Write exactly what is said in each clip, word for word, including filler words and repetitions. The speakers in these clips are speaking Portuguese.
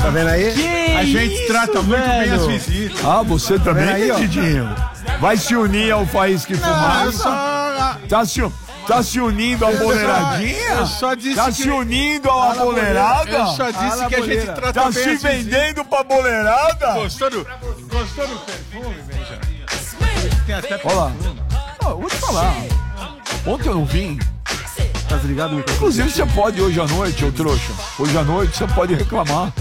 Tá vendo aí? Que a gente isso, trata muito velho. bem as visitas. Ah, você também, aí, ó. Didinho? Vai se unir ao Faísca e Fumaça? eu só... Tá se, tá se unindo à boleiradinha? eu só disse Tá que- se unindo à boleirada? Eu só disse Fala, que a gente boleira. trata Tá bem se as visitas. vendendo pra boleirada? Gostou do, gostou do perfume, Benja? Tem até Olha lá. Ó, eu vou te falar. Ontem eu não vim. Tá desligado o microfone? Inclusive, você pode hoje à noite, ô trouxa. Hoje à noite você pode reclamar.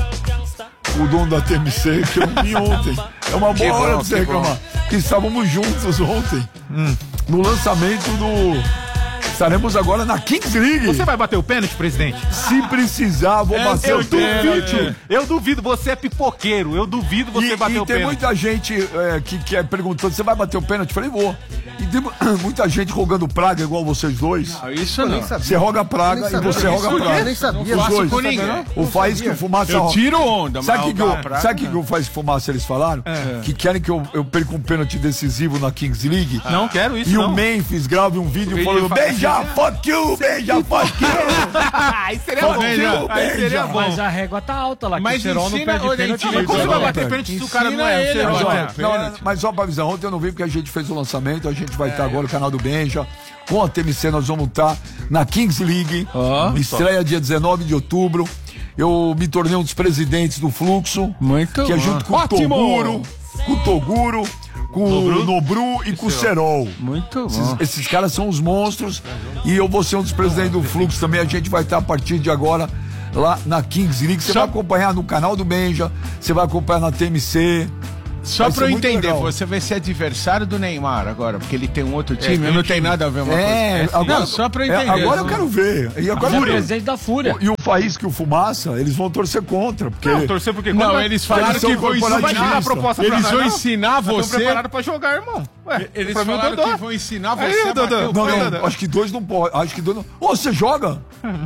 O dono da T M C, que eu não vim ontem. É uma boa hora de você reclamar. Que estávamos juntos ontem. No lançamento do... Estaremos agora na Kings League. Você vai bater o pênalti, presidente? Se precisar, vou bater eu o pênalti. duvido. Eu duvido, você é pipoqueiro. Eu duvido você E, bater e o tem pênalti. muita gente é, que, que é perguntando, você vai bater o pênalti? Eu falei, vou. E tem mu- muita gente rogando praga igual vocês dois. Isso Eu não. nem sabia. Você roga praga e você roga Eu praga. nem sabia. Os faço dois. com ninguém. O Faísca e o Fumaça Eu roga. tiro onda, Sabe o que, que, rogar eu- praga, sabe que, que o Faísca e o Fumaça eles falaram? Que querem que eu, eu perca um pênalti decisivo na Kings League. Não quero isso, E não. o Memphis grave um vídeo vídeo falando, fala- beija, fuck you, beija, fuck you. Aí seria Fuck bom. you, Aí seria beija. bom. Mas a régua tá alta lá, que Mas o Serol não ensina- perde olha, pênalti. ensina Mas como você vai Não, bater não, pênalti se o ensina cara não é? ele, O Serol Mas, não ó, é? não, mas só pra avisar, ontem eu não vi porque a gente fez o lançamento, a gente vai estar agora no canal do Benja, com a T M C nós vamos estar na Kings League, estreia dia dezenove de outubro, eu me tornei um dos presidentes do Fluxo, Muito que é bom. junto com Ótimo! o Toguro, com o Toguro, com o Nobru e com o Serol. Muito Esses, bom. esses caras são os monstros e eu vou ser um dos presidentes do Fluxo também, a gente vai estar a partir de agora lá na Kings League, você Só- vai acompanhar no canal do Benja, você vai acompanhar na T M C. Só Vai pra ser eu muito entender, legal. você vai ser adversário do Neymar agora, porque ele tem um outro time, não tem nada a ver uma É, coisa. agora, Não, só pra eu é, entender. agora eu quero ver. E, agora, Ele é presidente da Fúria. e o Faísca e o Fumaça, eles vão torcer contra. Porque Não, torcer porque Não, quando- eles falaram Eles são que vão corporativistas. ensinar. Vai chegar a proposta pra Eles nós, vão não? ensinar Estão você. preparados pra jogar, irmão. Ué, Eles pra mim, o falaram Dodô. que vão ensinar você Aí, a Dodô. bater o Não, pênalti. não, acho que dois não pode. Acho que dois não. Ô, você joga?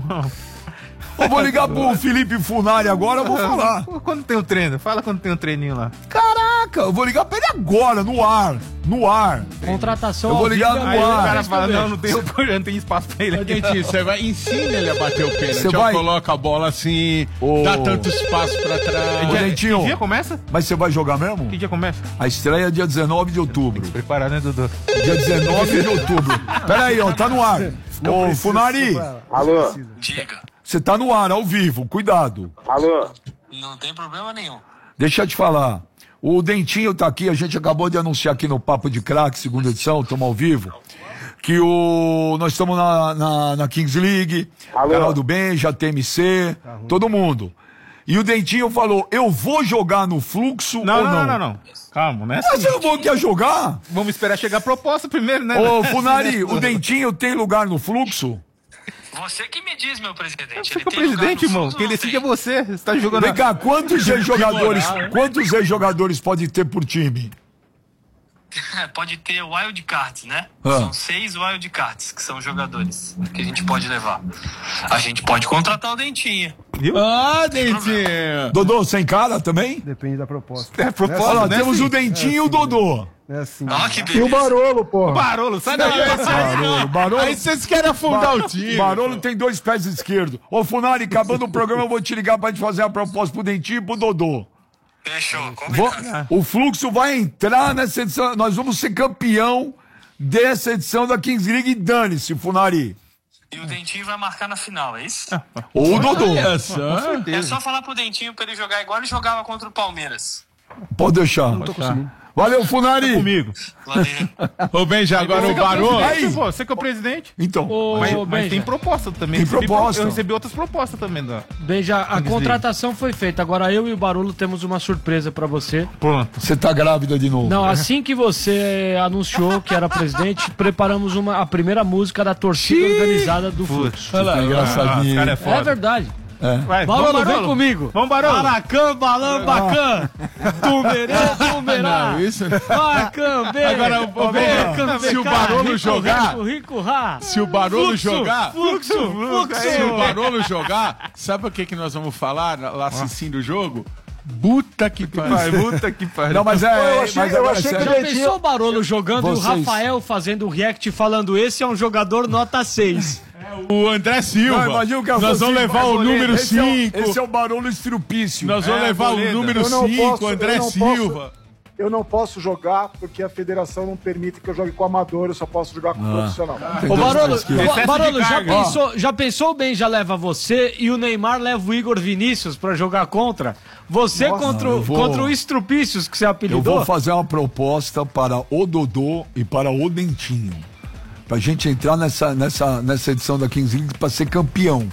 Eu vou ligar pro Felipe Funari agora, eu vou falar. Quando tem um treino? Fala quando tem um treininho lá. Caraca, eu vou ligar pra ele agora, no ar. No ar. Contratação Eu vou ao ligar vivo, no aí ar. o O cara cara fala, fala, não, não tem, não tem espaço pra ele Ô, aqui. Dentinho, você vai, ensina ele a bater o pênalti. Você Ó, vai- coloca a bola assim, Ô. dá tanto espaço pra trás. Ô, Dentinho, Que dia começa? mas você vai jogar mesmo? Que dia começa? A estreia é dia dezenove de outubro. Preparar, né, Dudu? Dia dezenove de outubro. Pera aí, ó, tá no ar. Ô, Funari, Alô? Diga. você tá no ar, ao vivo, cuidado. Alô? Não tem problema nenhum. Deixa eu te falar. O Dentinho tá aqui, a gente acabou de anunciar aqui no Papo de Crack, segunda edição, estamos ao vivo, que o, nós estamos na, na, na Kings League, Alô? canal do Benja, T M C, todo mundo. E o Dentinho falou, eu vou jogar no Fluxo Não, ou não, não? não, não, não. Calma, né? Mas eu vou quer jogar? Vamos esperar chegar a proposta primeiro, né? Ô, Funari, o Dentinho tem lugar no Fluxo? Você que me diz, meu presidente. Fica o presidente, irmão. Quem decide é você. Você tá jogando Vem cá, quantos jogadores, quantos jogadores pode ter por time? Pode ter wild cards, né? Ah. São seis wild cards que são jogadores que a gente pode levar. A gente pode contratar o Dentinho. Ah, Dentinho! Dodô, sem cara também? Depende da proposta. É Olha proposta, lá, né? temos filho? o Dentinho e o Dodô. É assim. Ó, que E o beleza. Barolo, porra. Barolo, sai daí. Barolo, Barolo. Aí vocês querem afundar o time. Barolo tem dois pés esquerdos. Ô, Funari, acabando o programa, eu vou te ligar pra gente fazer a proposta pro Dentinho e pro Dodô. Fechou, Vou- combinado. o Fluxo vai entrar nessa edição. Nós vamos ser campeão dessa edição da Kings League. Dane-se, Funari. E o Dentinho vai marcar na final, é isso? Ou o Dodô. Olha só. É só falar pro Dentinho pra ele jogar igual ele jogava contra o Palmeiras. Pode deixar. Valeu, Funari. Comigo. Valeu. Ô, Benja, agora o Barô. Aí. Pô, você que é o presidente. Então. Ô, Mas, ô, mas Benja, tem proposta também. Tem Recebi- proposta. Eu recebi outras propostas também. Da... Benja, a Kings contratação foi feita. Agora eu e o Barolo temos uma surpresa pra você. Pronto. Você tá grávida de novo. Não, assim que você anunciou que era presidente, preparamos uma, a primeira música da torcida organizada do Fluxo. Olha lá, engraçadinho. Os cara é foda. É verdade. Vai, Barolo, vamos, vem comigo. Vamos, Barolo. Aracã, balão, bacã. Tumerê, tumerá. Não, isso... Bacã, bem. Agora, ô, Benja, se o Barolo jogar... Rico, rico, rá. Se o Barolo Fluxo, jogar... Fluxo, fluxo. Se o Barolo jogar, sabe o que, que nós vamos falar lá assistindo o jogo? Puta que Vai, pariu. puta que pariu. Não, mas é. Eu achei- mas eu agora, achei que sério. Já Dentinho- pensou o Barolo jogando Vocês- e o Rafael fazendo o react falando esse é um jogador nota seis? O André Silva. Não, imagina o cara Nós falou vamos assim, levar o goleiro, número esse é o- cinco. Esse é o Barolo Estrupício. Nós vamos É, levar goleiro. o número Eu não cinco, posso, André eu não Silva. posso. Eu não posso jogar porque a federação não permite que eu jogue com amador, eu só posso jogar com profissional. Ô, Barolo, Excesso Ba- Barolo, de já, carga. pensou, já pensou bem, já leva você e o Neymar leva o Igor Vinícius pra jogar contra? Você contra, o- eu vou- contra o Estrupícios, que você Eu apelidou? vou fazer uma proposta para o Dodô e para o Dentinho. Pra gente entrar nessa, nessa, nessa edição da Kings League pra ser campeão.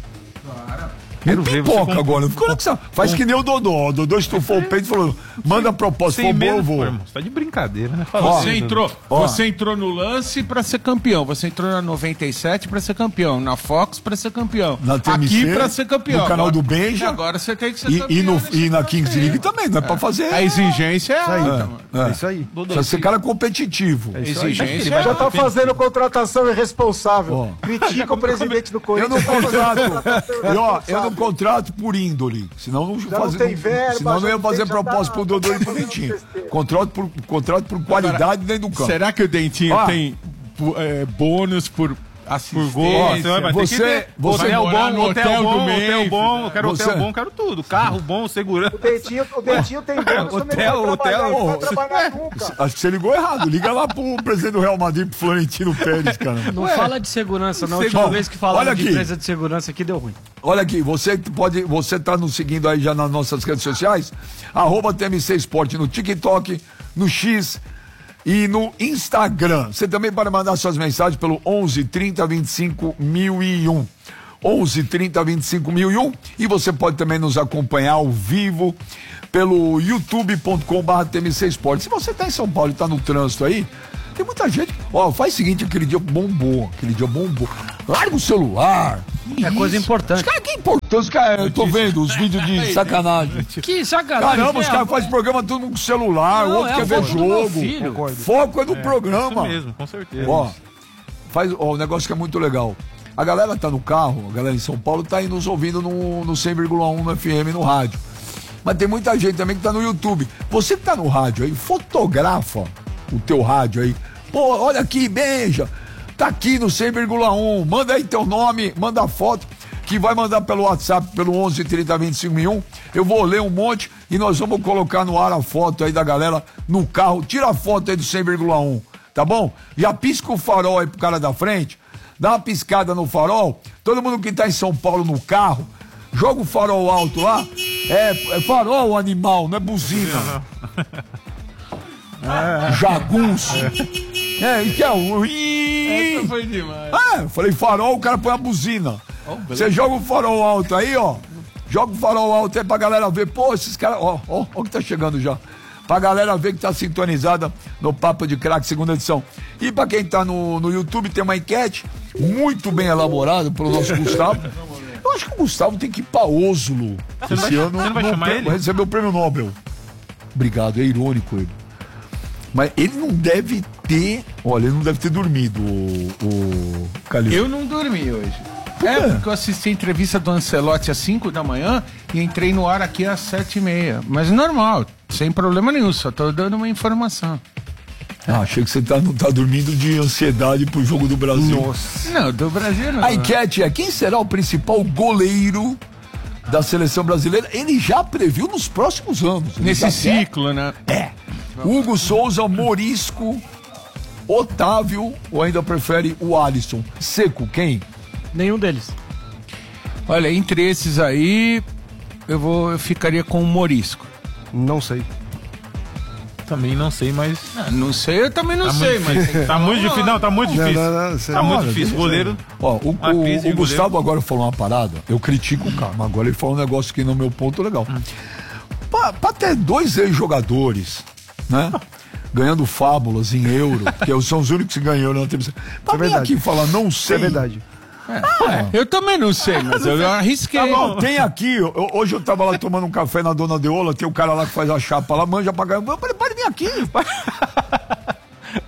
Quero Não ver você pipoca com- agora. Ficou com essa- Faz que nem o Dodô. O Dodô estufou o peito e falou: manda a proposta, Sem for boa, eu medo, vou. pô, irmão. Você tá de brincadeira, né? Fala Ó, Você assim, entrou, Ó. você entrou no lance pra ser campeão. Você entrou na noventa e sete pra ser campeão. Na Fox pra ser campeão. Na T M C, Aqui pra ser campeão. no canal Agora- do Benja. Agora você tem que ser E, campeão. e, no, nesse e na negócio Kings aí. League também, não é pra fazer. A exigência é alta, mano. É. É isso aí. Precisa ser cara competitivo. A exigência é Já alta. tá fazendo contratação irresponsável. Ó. Critica o presidente do Eu Corinthians. não tá fazendo contrato. contratação E, ó, eu não irresponsável. contrato por índole. Senão não, Já não tem verba, senão não já ia não fazer tem- já proposta tá- pro Dodô e pro fazendo Dentinho. besteira. Contrato por, contrato por qualidade dentro do campo. Será que o Dentinho Ó. tem pu- é, bônus por assistência? Por gol, você vai, mas tem você- que ter. você hotel morar bom, no hotel hotel do bom, Memphis. hotel bom, eu quero Você- hotel bom, quero tudo. Carro bom, segurança. O Dentinho, o Dentinho tem bônus, Hotel, também não vai hotel, trabalhar, não vai ô, trabalhar nunca. Acho que você ligou errado. Liga lá pro presidente do Real Madrid, pro Florentino Pérez, cara. Não fala de segurança, na última Ó, vez que falaram olha de aqui. empresa de segurança aqui deu ruim. Olha aqui, você pode, você tá nos seguindo aí já nas nossas redes sociais, arroba T M C Esporte no TikTok, no X e no Instagram. Você também pode mandar suas mensagens pelo onze, trinta, vinte e cinco, mil e um. onze, trinta, vinte e cinco, mil e um. E você pode também nos acompanhar ao vivo pelo youtube ponto com barra T M C Esporte. Se você tá em São Paulo e tá no trânsito aí, tem muita gente. Ó, faz o seguinte, aquele dia bombou, aquele dia bombou. Larga o celular. É coisa importante. Os caras, que importância, os caras, eu tô vendo os vídeos de sacanagem. Que sacanagem. Caramba, os é, caras fazem programa todo mundo com celular, o Não, outro é a quer ver foto do meu jogo. filho. Foco é do Isso programa. mesmo, com certeza. Ó, faz ó, um negócio que é muito legal. A galera tá no carro, a galera em São Paulo tá aí nos ouvindo no, no cem vírgula um no F M, no rádio. Mas tem muita gente também que tá no YouTube. Você que tá no rádio aí, fotografa o teu rádio aí. Pô, olha aqui, beija. Tá aqui no cem vírgula um. Manda aí teu nome, manda a foto, que vai mandar pelo WhatsApp, pelo onze, trinta, vinte e cinco, mil e um. Eu vou ler um monte e nós vamos colocar no ar a foto aí da galera no carro. Tira a foto aí do cem vírgula um, tá bom? Já pisca o farol aí pro cara da frente. Dá uma piscada no farol. Todo mundo que tá em São Paulo no carro, joga o farol alto lá. É, é farol, animal, não é buzina. É. Jagunço. É, e que é o. Essa foi demais. Ah, eu falei farol, o cara põe a buzina. Você joga o farol alto aí, ó. Joga o farol alto aí pra galera ver. Pô, esses caras. Ó, ó, ó o que tá chegando já. Pra galera ver que tá sintonizada no Papo de Craque, segunda edição. E pra quem tá no, no YouTube, tem uma enquete muito bem elaborada pelo nosso Gustavo. Eu acho que o Gustavo tem que ir pra Oslo. Você não vai- Esse ano você não vai no chamar prêmio- ele? receber o prêmio Nobel. Obrigado, é irônico ele. Mas ele não deve ter. Olha, ele não deve ter dormido, o, o Calil. Eu não dormi hoje. É, porque eu assisti a entrevista do Ancelotti às cinco da manhã e entrei no ar aqui às sete e meia. Mas normal, sem problema nenhum, só tô dando uma informação. Ah, achei que você tá, não tá dormindo de ansiedade pro jogo do Brasil. Nossa. Não, do Brasil não. A enquete é: quem será o principal goleiro da seleção brasileira? Ele já previu nos próximos anos. Ele Nesse já ciclo, né? É. Hugo Souza, Morisco, Otávio, ou ainda prefere o Alisson? Seco, quem? Nenhum deles. Olha, entre esses aí, eu vou, eu ficaria com o Morisco. Não sei. Também não sei, mas. Ah, não sei, eu também não Tá sei, muito mas. difícil. Tá muito difícil. Não, tá muito Não, difícil. não, não, você- Tá muito Olha, difícil. deixa eu Goleiro. Ó, o, Uma o- crise de o Gustavo goleiro. agora falou uma parada, eu critico o cara, mas agora ele falou um negócio que no meu ponto legal. Pra, pra ter dois ex-jogadores, né? Ganhando fábulas em euro, porque são os únicos que ganham na T V C. Pra É vir verdade. aqui falar, não sei. É verdade. Eu também não sei, mas eu arrisquei. Tá bom, tem aqui, eu- hoje eu tava lá tomando um café na Dona Deola, tem o cara lá que faz a chapa lá, manja pra ganhar. Eu falei, pode vir aqui.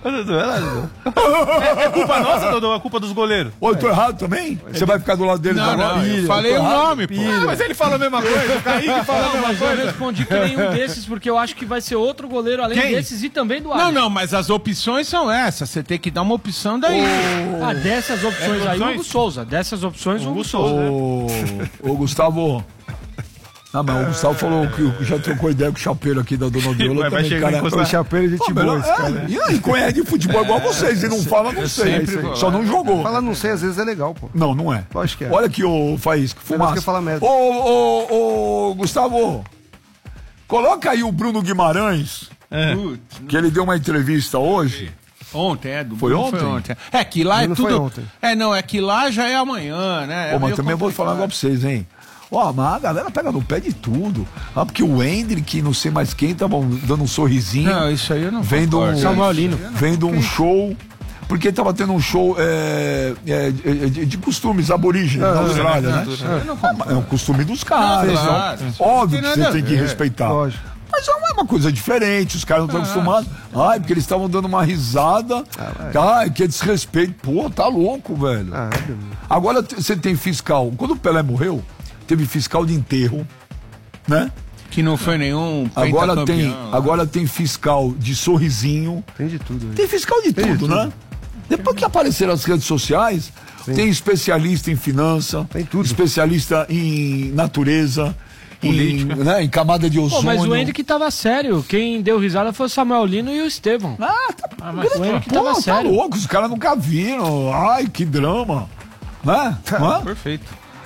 É, é culpa nossa, Dodô? É culpa dos goleiros? Ô, eu tô errado também? Você vai ficar do lado dele Não, agora? não, eu falei o nome, pô. Ah, mas ele fala a mesma coisa, o Kaique fala a Não, mesma mas eu coisa. respondi que nenhum desses, porque eu acho que vai ser outro goleiro além Quem? desses e também do Não, Alisson. não, mas as opções são essas. Você tem que dar uma opção daí. Ah, dessas opções É, aí, opções? Hugo Souza. Dessas opções, Hugo, Hugo Souza. Souza. Ô, ô, Gustavo. Não, mas o Gustavo falou que já trocou ideia com o chapeiro aqui da Dona Viola. Vai- vai também, chegar cara. e encostar. O chapeiro é gente Pô, boa, melhor- esse cara. é, e aí, conhece de futebol igual vocês, e não fala, não sei. sempre vou Só não jogou. Falar não sei, às vezes é legal, pô. Não, não é. Lógico que é. Olha aqui, ô Faísca, fumaça. que fala merda. Ô, ô, ô, Gustavo, coloca aí o Bruno Guimarães, Putz, que ele deu uma entrevista hoje. Ontem, é, do Foi Bruno ontem? É que lá é Não tudo. foi ontem. É, não, é que lá já é amanhã, né? É Ô, mas meio também vou falar complicado. agora pra vocês, hein? Ó, mas a galera pega no pé de tudo. Ah, porque o Hendrick, não sei mais quem, tava dando um sorrisinho. Não, isso aí eu não Vendo um, concordo. Samuel Lino. vendo um show. Porque tava tendo um show é, é, de, de costumes aborígenes na Austrália, né? Ah, mas é um costume dos caras. Não, claro. então, óbvio Não que tem você nada tem a que ver. respeitar. Lógico. Mas é uma coisa diferente, os caras não estão acostumados. Ai, porque eles estavam dando uma risada. Ai, que desrespeito. Pô, tá louco, velho. Ah, é, meu. Agora t- você tem fiscal. Quando o Pelé morreu, teve fiscal de enterro, né? Que não foi nenhum Agora tem, pentacampeão. agora tem fiscal de sorrisinho. Tem de tudo aí. Tem fiscal de Tem de tudo, tudo. né? Depois que apareceram as redes sociais, tem especialista em finança, Tem tudo. especialista em natureza, em, né, em camada de Pô, ozônio. mas o Henrique tava sério. Quem deu risada foi o Samuel Lino e o Estevão. Ah, tá, mas o Henrique tava pô, tá sério. louco, os caras nunca viram. Ai, que drama. Né? Hã? Perfeito.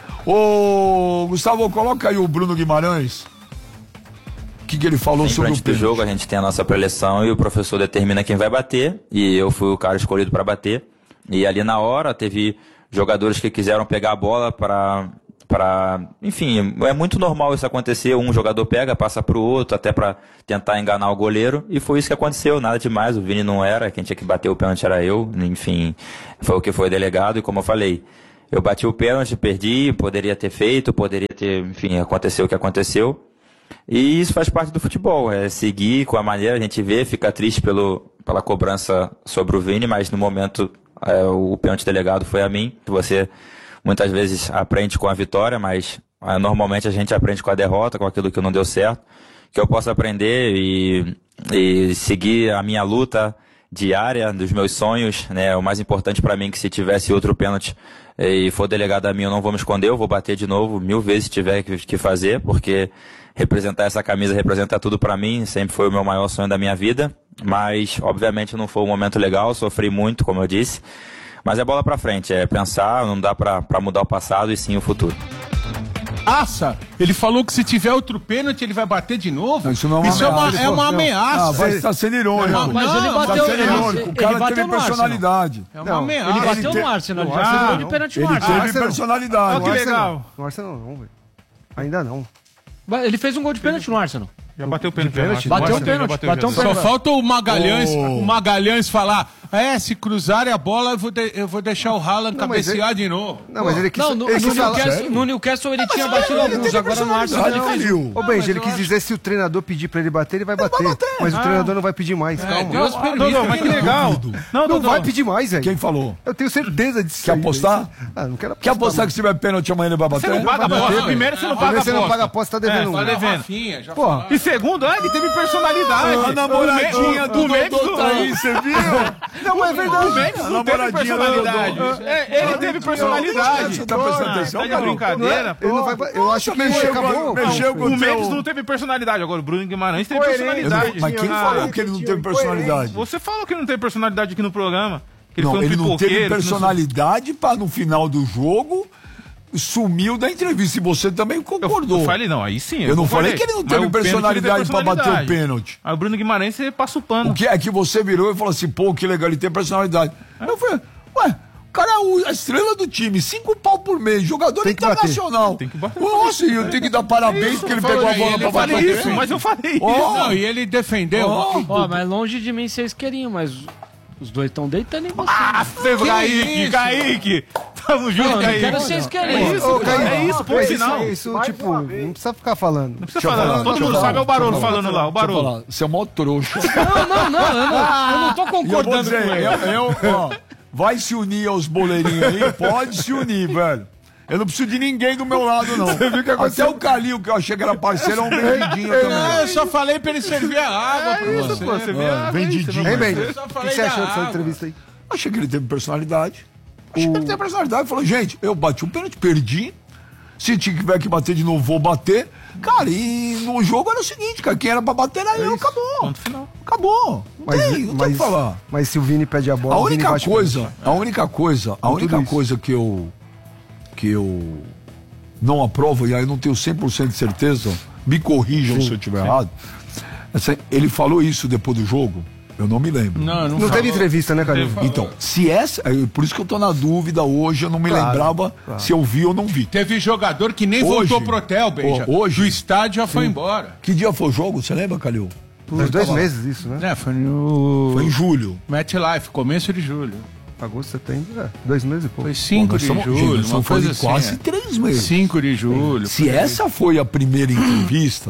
Ô, Gustavo, coloca aí o Bruno Guimarães. O que, que ele falou Sempre sobre o antes do pênalti? jogo a gente tem a nossa preleção e o professor determina quem vai bater e eu fui o cara escolhido para bater e ali na hora teve jogadores que quiseram pegar a bola para para enfim, é muito normal isso acontecer, um jogador pega, passa pro outro até para tentar enganar o goleiro e foi isso que aconteceu, nada demais, o Vini não era, quem tinha que bater o pênalti era eu, enfim, foi o que foi delegado e como eu falei, eu bati o pênalti, perdi, poderia ter feito, poderia ter, enfim, aconteceu o que aconteceu. E isso faz parte do futebol, é seguir com a maneira, a gente vê, fica triste pelo, pela cobrança sobre o Vini, mas no momento é, o pênalti delegado foi a mim. Você muitas vezes aprende com a vitória, mas é, normalmente a gente aprende com a derrota, com aquilo que não deu certo. Que eu possa aprender e, e seguir a minha luta diária dos meus sonhos, né? O mais importante para mim é que se tivesse outro pênalti e for delegado a mim, eu não vou me esconder, eu vou bater de novo mil vezes se tiver que, que fazer, porque representar essa camisa representa tudo pra mim, sempre foi o meu maior sonho da minha vida, mas obviamente não foi um momento legal, sofri muito, como eu disse, mas é bola pra frente, é pensar, não dá pra, pra mudar o passado e sim o futuro. Ameaça. Ele falou que se tiver outro pênalti, ele vai bater de novo. Não, isso não é uma Isso é uma, ameaça. é uma Ah, ameaça. vai estar sendo irônico. Não, Mas ele não, bateu, Tá sendo ele, irônico. O ele cara bateu teve no Arsenal. personalidade. É uma Não, ameaça. Ele Ele bateu te- no Arsenal, no já Arsenal, acertou de não. pênalti no Ele Arsenal. teve Arsenal. personalidade. Olha que No Arsenal- legal. No Arsenal não, velho. Ainda não. Ele fez um gol de pênalti no Arsenal. Já bateu o pênalti. pênalti? já Bateu o já pênalti, bateu, bateu já. um Só pênalti. falta o Magalhães, Oh. o Magalhães falar, é, se cruzarem a bola, eu vou, de- eu vou deixar o Haaland Não, mas cabecear de novo. Não, mas ele quis... Não, no, ele no quis falar- Newcastle, sério? no Newcastle ele tinha batido alguns, agora no Arsenal ele fez um. Ô, Benji, ele quis dizer se o treinador pedir pra ele bater, ele vai bater. Mas o treinador não vai pedir mais, calma. Deus Ah, permita. Dodô, mas que legal. Não, Não Dodô. vai pedir mais, velho. Quem falou? Eu tenho certeza disso. Quer aí, apostar? velho. Ah, não quero apostar. Quer apostar que se tiver pênalti amanhã ele vai bater? Você não paga vai aposta. bater, Primeiro você não paga Primeiro você não aposta. paga aposta, tá devendo É, um. tá devendo. Rafinha, já Porra. E segundo, ah, ele teve personalidade. A namoradinha do O Memphis Dodô tá aí, você viu? Não, mas é verdade. O Memphis A não teve namoradinha do personalidade. Dodô. É, ele teve personalidade. Você tá prestando atenção, Tá de cara? brincadeira? Ele não vai, eu acho que mexeu acabou. com- mexeu com O o teu- Memphis não teve personalidade. Agora o Bruno Guimarães teve Coerente. Eu não- personalidade. Mas quem Ah, falou que ele não teve personalidade? Você falou que ele não teve personalidade aqui no programa. Que ele Não, foi um ele não pipoqueiro. teve que não- personalidade pra no final do jogo sumiu da entrevista. E você também Eu, concordou. eu falei, não, aí sim. Eu não falei concordei. que ele não Mas teve o pênalti, ele teve personalidade pra bater o personalidade. pênalti. Aí o Bruno Guimarães, você passa o pano. O que é que você virou e falou assim, pô, que legal, ele tem personalidade. Eu falei, ué, o cara é o- a estrela do time, cinco pau por mês, jogador Tem que bater. internacional. Tem que bater. Nossa, e eu tenho que dar parabéns porque ele pegou a bola ele pra Eu falei bater. isso, mas eu falei isso. Ó, Não, e ele defendeu. ó, Ó, mas longe de mim ser isqueirinho, mas os dois estão deitando em você. Ah, Kaique, isso? Kaique. Tamo junto Não, eu aí. quero vocês querem. É isso, Ô, Caio, é isso, ponto mas final. Isso, isso Mais tipo, uma vez. não precisa ficar falando. Não precisa Deixa eu falar, falar, todo deixa eu mundo falar, sabe, é o deixa eu barulho falar. falando lá, o Deixa eu barulho. falar, você é mó trouxa. Não, não, não, eu não, eu não tô E eu vou concordando dizer, com ele. eu, eu, ó, vai se unir aos boleirinhos aí, pode se unir, velho. Eu não preciso de ninguém do meu lado, não. Você viu que Até o Calil, que eu achei que era parceiro, é um vendidinho Não, também. eu só falei pra ele servir a água pra Isso, você. pô, você vê Ah, a vendidinho. Hein, Ben? Eu O só que falei você da achou dessa água. entrevista aí? Achei que ele teve personalidade. Achei que ele teve personalidade. Falou, gente, eu bati o pênalti, perdi. Se tiver que bater de novo, vou bater. Cara, e no jogo era o seguinte, cara, quem era pra bater era eu, acabou. Ponto final. Acabou. Não Mas, tem, não tem o mas, que falar. mas se o Vini pede a bola, A o Vini única bate o coisa, a única coisa, a Com única tudo isso. coisa que eu que eu não aprovo, e aí não tenho cem por cento de certeza, me corrijam se eu estiver errado. Assim, ele falou isso depois do jogo? Eu não me lembro. Não, não, Não teve falou. entrevista, né, Calil? Então, se essa, é por isso que eu tô na dúvida hoje, eu não me Claro, lembrava claro. se eu vi ou não vi. Teve jogador que nem Hoje- voltou pro hotel, Benja. Ho- hoje- Do estádio já foi embora. Que dia foi o jogo? Você lembra, Calil? Uns dois meses isso, né? É, foi no Foi em julho. MetLife, começo de julho. Agosto, setembro, é, dois meses e pouco. Foi cinco Nós de estamos- julho, gente, nós uma estamos coisa falando assim. de quase é. três meses. cinco de julho. Se por aí. essa foi a primeira entrevista,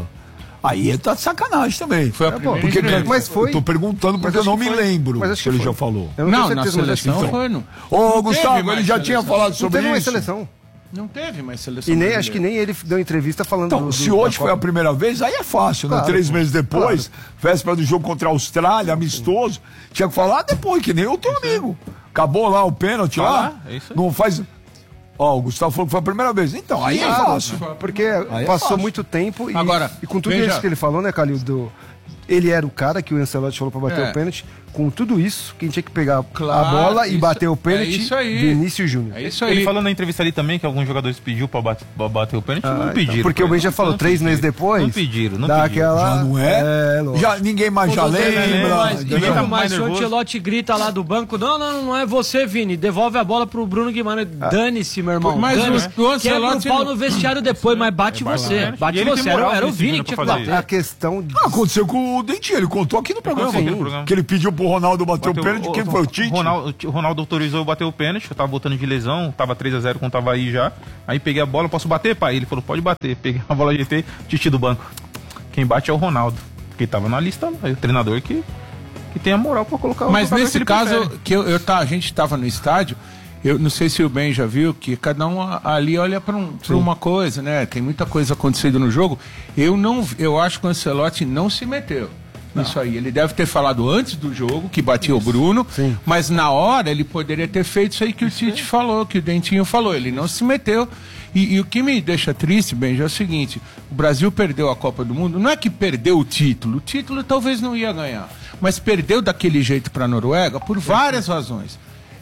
aí tá de sacanagem também. Foi a É, primeira pô, Porque, entrevista. mas foi- Eu tô perguntando Mas porque eu acho não que me foi. lembro Mas acho se que ele foi. já falou. Eu não, Não, tenho na certeza, mas acho que seleção foi. foi, não. Ô, Gustavo, teve mais ele já tinha seleção. falado Não sobre teve mais isso. seleção. Não teve mais seleção. E nem, brasileira. acho que nem ele deu entrevista falando Então, do, se do- hoje da foi a Copa. primeira vez, aí é fácil, né? Claro, Três pô. meses depois, véspera do jogo contra a Austrália, amistoso, tinha que falar depois, que nem o teu amigo. Acabou lá o pênalti Tá lá, lá, é isso aí. não faz... Ó, o Gustavo falou que foi a primeira vez. Então, aí é Claro, fácil. porque Aí é passou fácil. muito tempo e, Agora, e com tudo veja- isso que ele falou, né, Calil, do, ele era o cara que o Ancelotti falou pra bater É. o pênalti. Com tudo isso, quem tinha que pegar Claro, a bola e isso- bater o pênalti, é isso aí. Vinícius Júnior. É isso Ele aí. falou na entrevista ali também que alguns jogadores pediu pra bater, pra bater o pênalti, Ah, não então, pediram. porque o Ben já Não- falou, não três pediram. meses depois. Não pediram, não dá pediram. aquela... Já não é? lógico. já, ninguém mais já Mas, lembra. mas, Ninguém tá mas mais se o nervoso. Ancelotti grita lá do banco, não, não, não é você, Vini, devolve a bola pro Bruno Guimarães. Dane-se, meu irmão. Mas dane-se. o- o Ancelotti Quebra o pau não- no vestiário depois, mas bate você. bastante. Bate E ele tem você. Era, moral era o nesse Vini Júnior que tinha pra que fazer bater. A questão de... Ah, aconteceu com o Dentinho, ele contou aqui no programa. Aconteceu aqui no programa. Que ele pediu pro Ronaldo bater o Bateu- pênalti, quem o- foi o Tite? Ronaldo, o Ronaldo autorizou bater o pênalti, eu tava voltando de lesão, tava três a zero com o Tavaí já. Aí peguei a bola, posso bater, pai? Ele falou, pode bater. Peguei a bola, ajeitei, Tite do banco. Quem bate é o Ronaldo. Porque tava na lista lá, é o treinador que, que tem a moral pra colocar o Mas jogador que nesse ele caso, prefere. que eu, eu tá, a gente estava no estádio, eu não sei se o Ben já viu, que cada um a- ali olha para um, pra uma coisa, né? Tem muita coisa acontecendo no jogo. Eu não, eu acho que o Ancelotti não se meteu. Isso aí, ele deve ter falado antes do jogo que batia o Bruno, mas na hora ele poderia ter feito isso aí que o Tite falou, que o Dentinho falou, ele não se meteu. E, e o que me deixa triste, Benja, é o seguinte: o Brasil perdeu a Copa do Mundo, não é que perdeu o título, o título talvez não ia ganhar, mas perdeu daquele jeito para a Noruega por várias razões.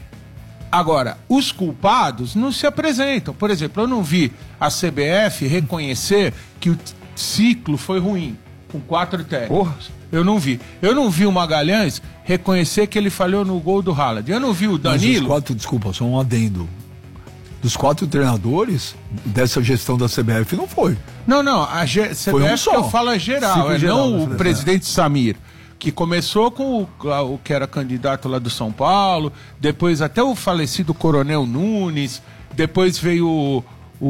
Agora, os culpados não se apresentam. Por exemplo, eu não vi a C B F reconhecer que o t- ciclo foi ruim, com quatro técnicos. Eu não vi. Eu não vi o Magalhães reconhecer que ele falhou no gol do Haaland. Eu não vi o Mas Danilo. os quatro, desculpa, só um adendo. Dos quatro treinadores dessa gestão da C B F não foi. Não, não, a G- C Foi B um F só. que eu falo é geral, Ciclo é geral da não o seleção. presidente Samir, que começou com o, a- o que era candidato lá do São Paulo, depois até o falecido Coronel Nunes, depois veio o,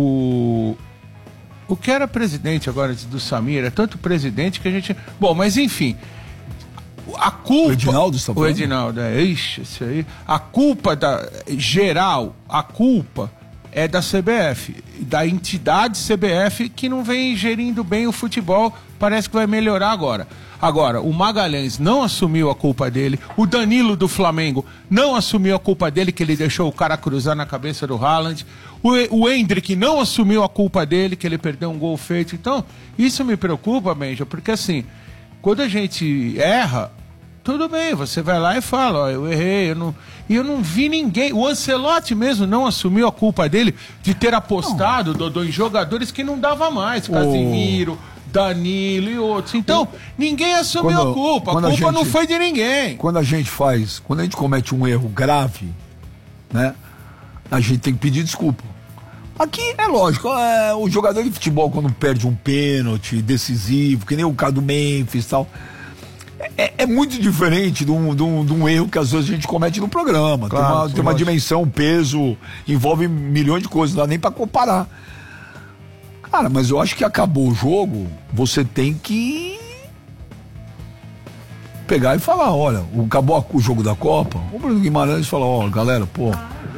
o, o que era presidente agora do Samir, é tanto presidente que a gente... Bom, mas enfim, a culpa... O Edinaldo, você tá O falando? Edinaldo, é, ixi, esse aí. A culpa da, geral, a culpa é da C B F, da entidade C B F que não vem gerindo bem o futebol, parece que vai melhorar agora. Agora, o Magalhães não assumiu a culpa dele, o Danilo do Flamengo não assumiu a culpa dele, que ele deixou o cara cruzar na cabeça do Haaland, o, o Endrick não assumiu a culpa dele, que ele perdeu um gol feito. Então, isso me preocupa, Benja, porque assim, quando a gente erra, tudo bem, você vai lá e fala, ó, eu errei, eu não... E eu não vi ninguém, o Ancelotti mesmo não assumiu a culpa dele de ter apostado, Dodô, em jogadores que não dava mais, Casimiro, Danilo e outros. Então, ninguém assumiu Quando- a culpa, a quando a culpa não gente- foi de ninguém. Quando a gente faz, quando a gente comete um erro grave, né? A gente tem que pedir desculpa. Aqui é lógico, é, o jogador de futebol quando perde um pênalti decisivo, que nem o caso do Memphis e tal, É, é muito diferente de um, de, um, de um erro que às vezes a gente comete no programa. Claro, tem uma, tem uma dimensão, peso, envolve milhões de coisas, não dá nem pra comparar. Cara, mas eu acho que acabou o jogo, você tem que pegar e falar, olha, acabou o jogo da Copa, o Bruno Guimarães falou, ó, galera, pô,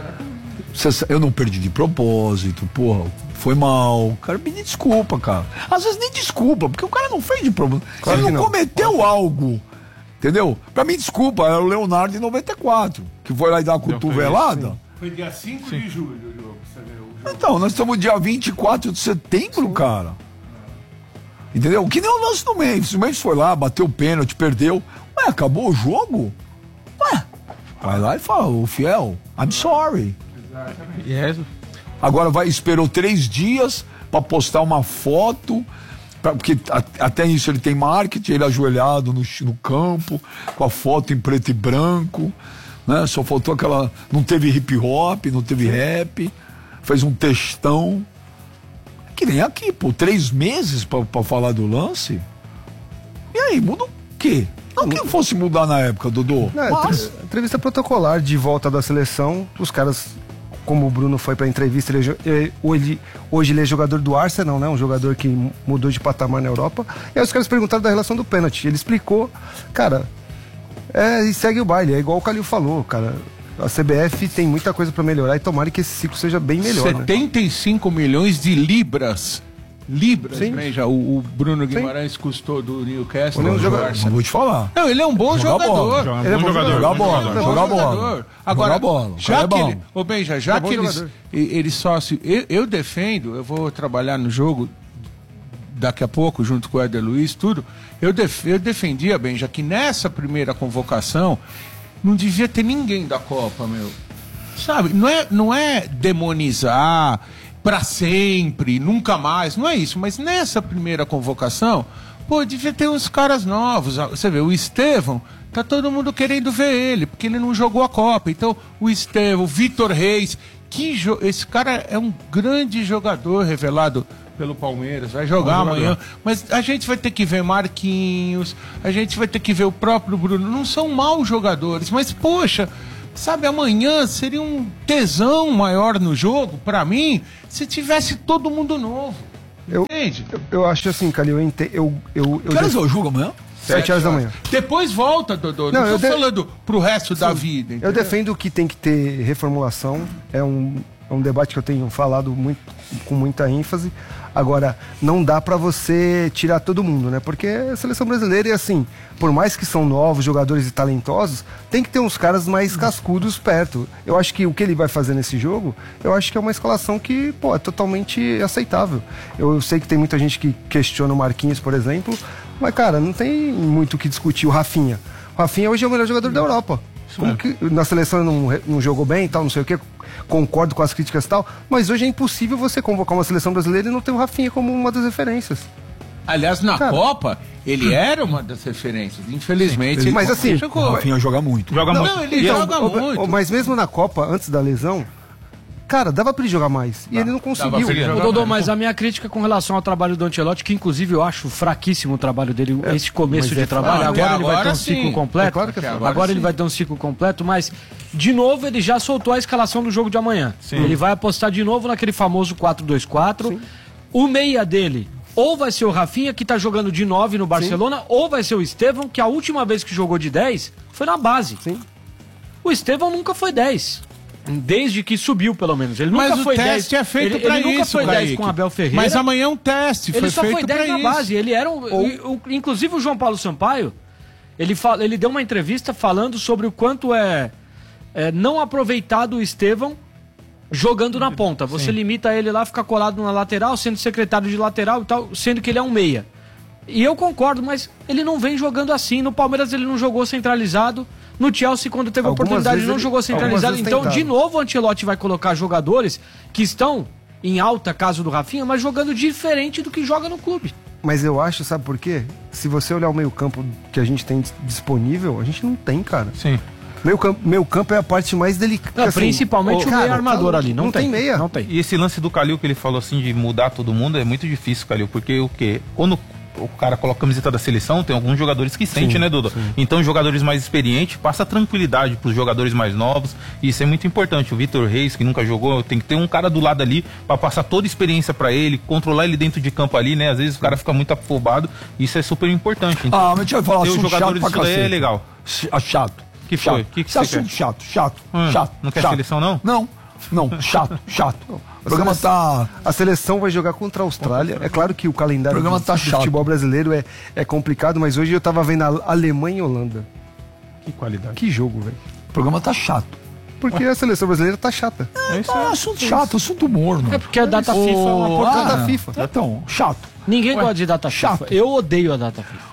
eu não perdi de propósito, porra, foi mal, cara, me desculpa, cara. Às vezes nem desculpa, porque o cara não fez de propósito, claro, ele não, não cometeu claro. algo, entendeu? Pra mim, desculpa, era o Leonardo de noventa e quatro, que foi lá e dar uma cotovelada. Foi dia cinco de julho o jogo, você viu? Então, nós estamos dia vinte e quatro de setembro, Sim. cara. Entendeu? Que nem o lance do Memphis. O Memphis foi lá, bateu o pênalti, perdeu. Ué, acabou o jogo? Ué, vai lá e fala, ô fiel, I'm sorry. Yes. Agora vai, esperou três dias pra postar uma foto, pra, porque a, até isso ele tem marketing, ele ajoelhado no, no campo, com a foto em preto e branco, né? Só faltou aquela, não teve hip hop, não teve rap, fez um textão. Que nem aqui, pô, três meses pra, pra falar do lance. E aí, muda o quê? Não que fosse mudar na época, Dodô. Não, mas... Entrevista protocolar de volta da seleção. Os caras, como o Bruno foi pra entrevista, ele, hoje, hoje ele é jogador do Arsenal, né? Um jogador que mudou de patamar na Europa. E aí os caras perguntaram da relação do pênalti. Ele explicou, cara, é, e segue o baile. É igual o Calil falou, cara. A C B F tem muita coisa pra melhorar e tomara que esse ciclo seja bem melhor. setenta e cinco né? milhões de libras. Libras, né? Já o, o Bruno Guimarães Sim. custou do Newcastle. Não, joga... Vou te falar. Não, ele é um bom jogador. Bola. Ele é bom jogador. Jogar bola. Jogar bola. Agora, bola. já é que ele, ô Benja, já é que eles, eles só se. Eu, eu defendo, eu vou trabalhar no jogo daqui a pouco, junto com o Éder Luiz, tudo. Eu, def, eu defendia, Benja, que nessa primeira convocação não devia ter ninguém da Copa, meu. Sabe? Não é, não é demonizar pra sempre, nunca mais, não é isso. Mas nessa primeira convocação, pô, devia ter uns caras novos. Você vê, o Estevão, tá todo mundo querendo ver ele, porque ele não jogou a Copa. Então, o Estevão, o Vitor Reis, que jo... esse cara é um grande jogador revelado pelo Palmeiras, vai jogar amanhã, mas a gente vai ter que ver Marquinhos, a gente vai ter que ver o próprio Bruno, não são maus jogadores, mas poxa, sabe, amanhã seria um tesão maior no jogo, pra mim, se tivesse todo mundo novo, eu, entende? Eu, eu acho assim, Calil, eu entendo, eu... eu, eu que horas eu jogo amanhã? Sete horas da manhã. Depois volta, Dodô, não, não tô de... falando pro resto Sim. da vida. Entendeu? Eu defendo que tem que ter reformulação, é um... É um debate que eu tenho falado muito, com muita ênfase. Agora, não dá pra você tirar todo mundo, né? Porque a seleção brasileira é assim, por mais que são novos jogadores e talentosos, tem que ter uns caras mais cascudos perto. Eu acho que o que ele vai fazer nesse jogo, eu acho que é uma escalação que, pô, é totalmente aceitável. Eu sei que tem muita gente que questiona o Marquinhos, por exemplo, mas, cara, não tem muito o que discutir o Rafinha. O Rafinha hoje é o melhor jogador da Europa. Como que na seleção não, não jogou bem e tal, não sei o que, concordo com as críticas e tal, mas hoje é impossível você convocar uma seleção brasileira e não ter o Rafinha como uma das referências. Aliás, na Cara, Copa, ele era uma das referências, infelizmente. Ele, mas assim, o Rafinha joga muito. Joga não, muito. Não, ele então, joga o, muito. O, mas mesmo na Copa, antes da lesão, cara, dava pra ele jogar mais. E ele não conseguiu. Ô, Dodô, mas a minha crítica com relação ao trabalho do Ancelotti, que inclusive eu acho fraquíssimo o trabalho dele, é, esse começo de é trabalho, agora, agora ele vai ter um sim. ciclo completo. É claro que é agora agora ele vai ter um ciclo completo, mas, de novo, ele já soltou a escalação do jogo de amanhã. Sim. Ele vai apostar de novo naquele famoso quatro dois quatro. Sim. O meia dele, ou vai ser o Rafinha, que tá jogando de nove no Barcelona, Sim. ou vai ser o Estevão, que a última vez que jogou de dez foi na base. Sim. O Estevão nunca foi dez. Desde que subiu, pelo menos. Ele nunca mas foi o teste dez. é feito ele, pra ele isso, nunca foi Kaique. dez com Abel Ferreira. Mas amanhã é um teste. Ele foi só feito foi dez na isso. base. Ele era um, Ou... Inclusive o João Paulo Sampaio, ele, fala, ele deu uma entrevista falando sobre o quanto é, é não aproveitado o Estevão jogando na ponta. Você Sim. limita ele lá, fica colado na lateral, sendo secretário de lateral e tal, sendo que ele é um meia. E eu concordo, mas ele não vem jogando assim. No Palmeiras ele não jogou centralizado. No Chelsea, quando teve a oportunidade, ele não jogou centralizado. Então, de novo, o Ancelotti vai colocar jogadores que estão em alta, caso do Rafinha, mas jogando diferente do que joga no clube. Mas eu acho, sabe por quê? Se você olhar o meio campo que a gente tem disponível, a gente não tem, cara. Sim. Meio campo, meio campo é a parte mais delicada. Assim, principalmente o, o meio armador tá, ali. Não, não tem, tem meia. Não tem. E esse lance do Calil que ele falou assim de mudar todo mundo é muito difícil, Calil, porque o quê? Quando o cara coloca a camiseta da seleção, tem alguns jogadores que sentem, né, Dudu? Sim. Então, os jogadores mais experientes passa tranquilidade pros jogadores mais novos, e isso é muito importante. O Vitor Reis, que nunca jogou, tem que ter um cara do lado ali pra passar toda a experiência pra ele, controlar ele dentro de campo ali, né? Às vezes o cara fica muito afobado, isso é super importante. Então, ah, mas deixa eu falar, ter os assunto jogadores chato pra disso daí é cacete. legal. Ah, chato. Que foi? Chato. Que que Esse você assunto quer? chato, chato, Hum, chato. não quer chato. seleção, não? Não, não, chato, chato. O programa tá... A seleção vai jogar contra a Austrália. É claro que o calendário O programa do, tá do chato. futebol brasileiro é, é complicado, mas hoje eu tava vendo a Alemanha e Holanda. Que qualidade. Que jogo, velho. O programa tá chato. Porque a seleção brasileira tá chata. É isso É aí. um assunto chato, assunto morno. É porque a data FIFA é uma Ô, porcaria. data ah, FIFA. Então, chato. Ninguém gosta de data chato. FIFA. Eu odeio a data FIFA.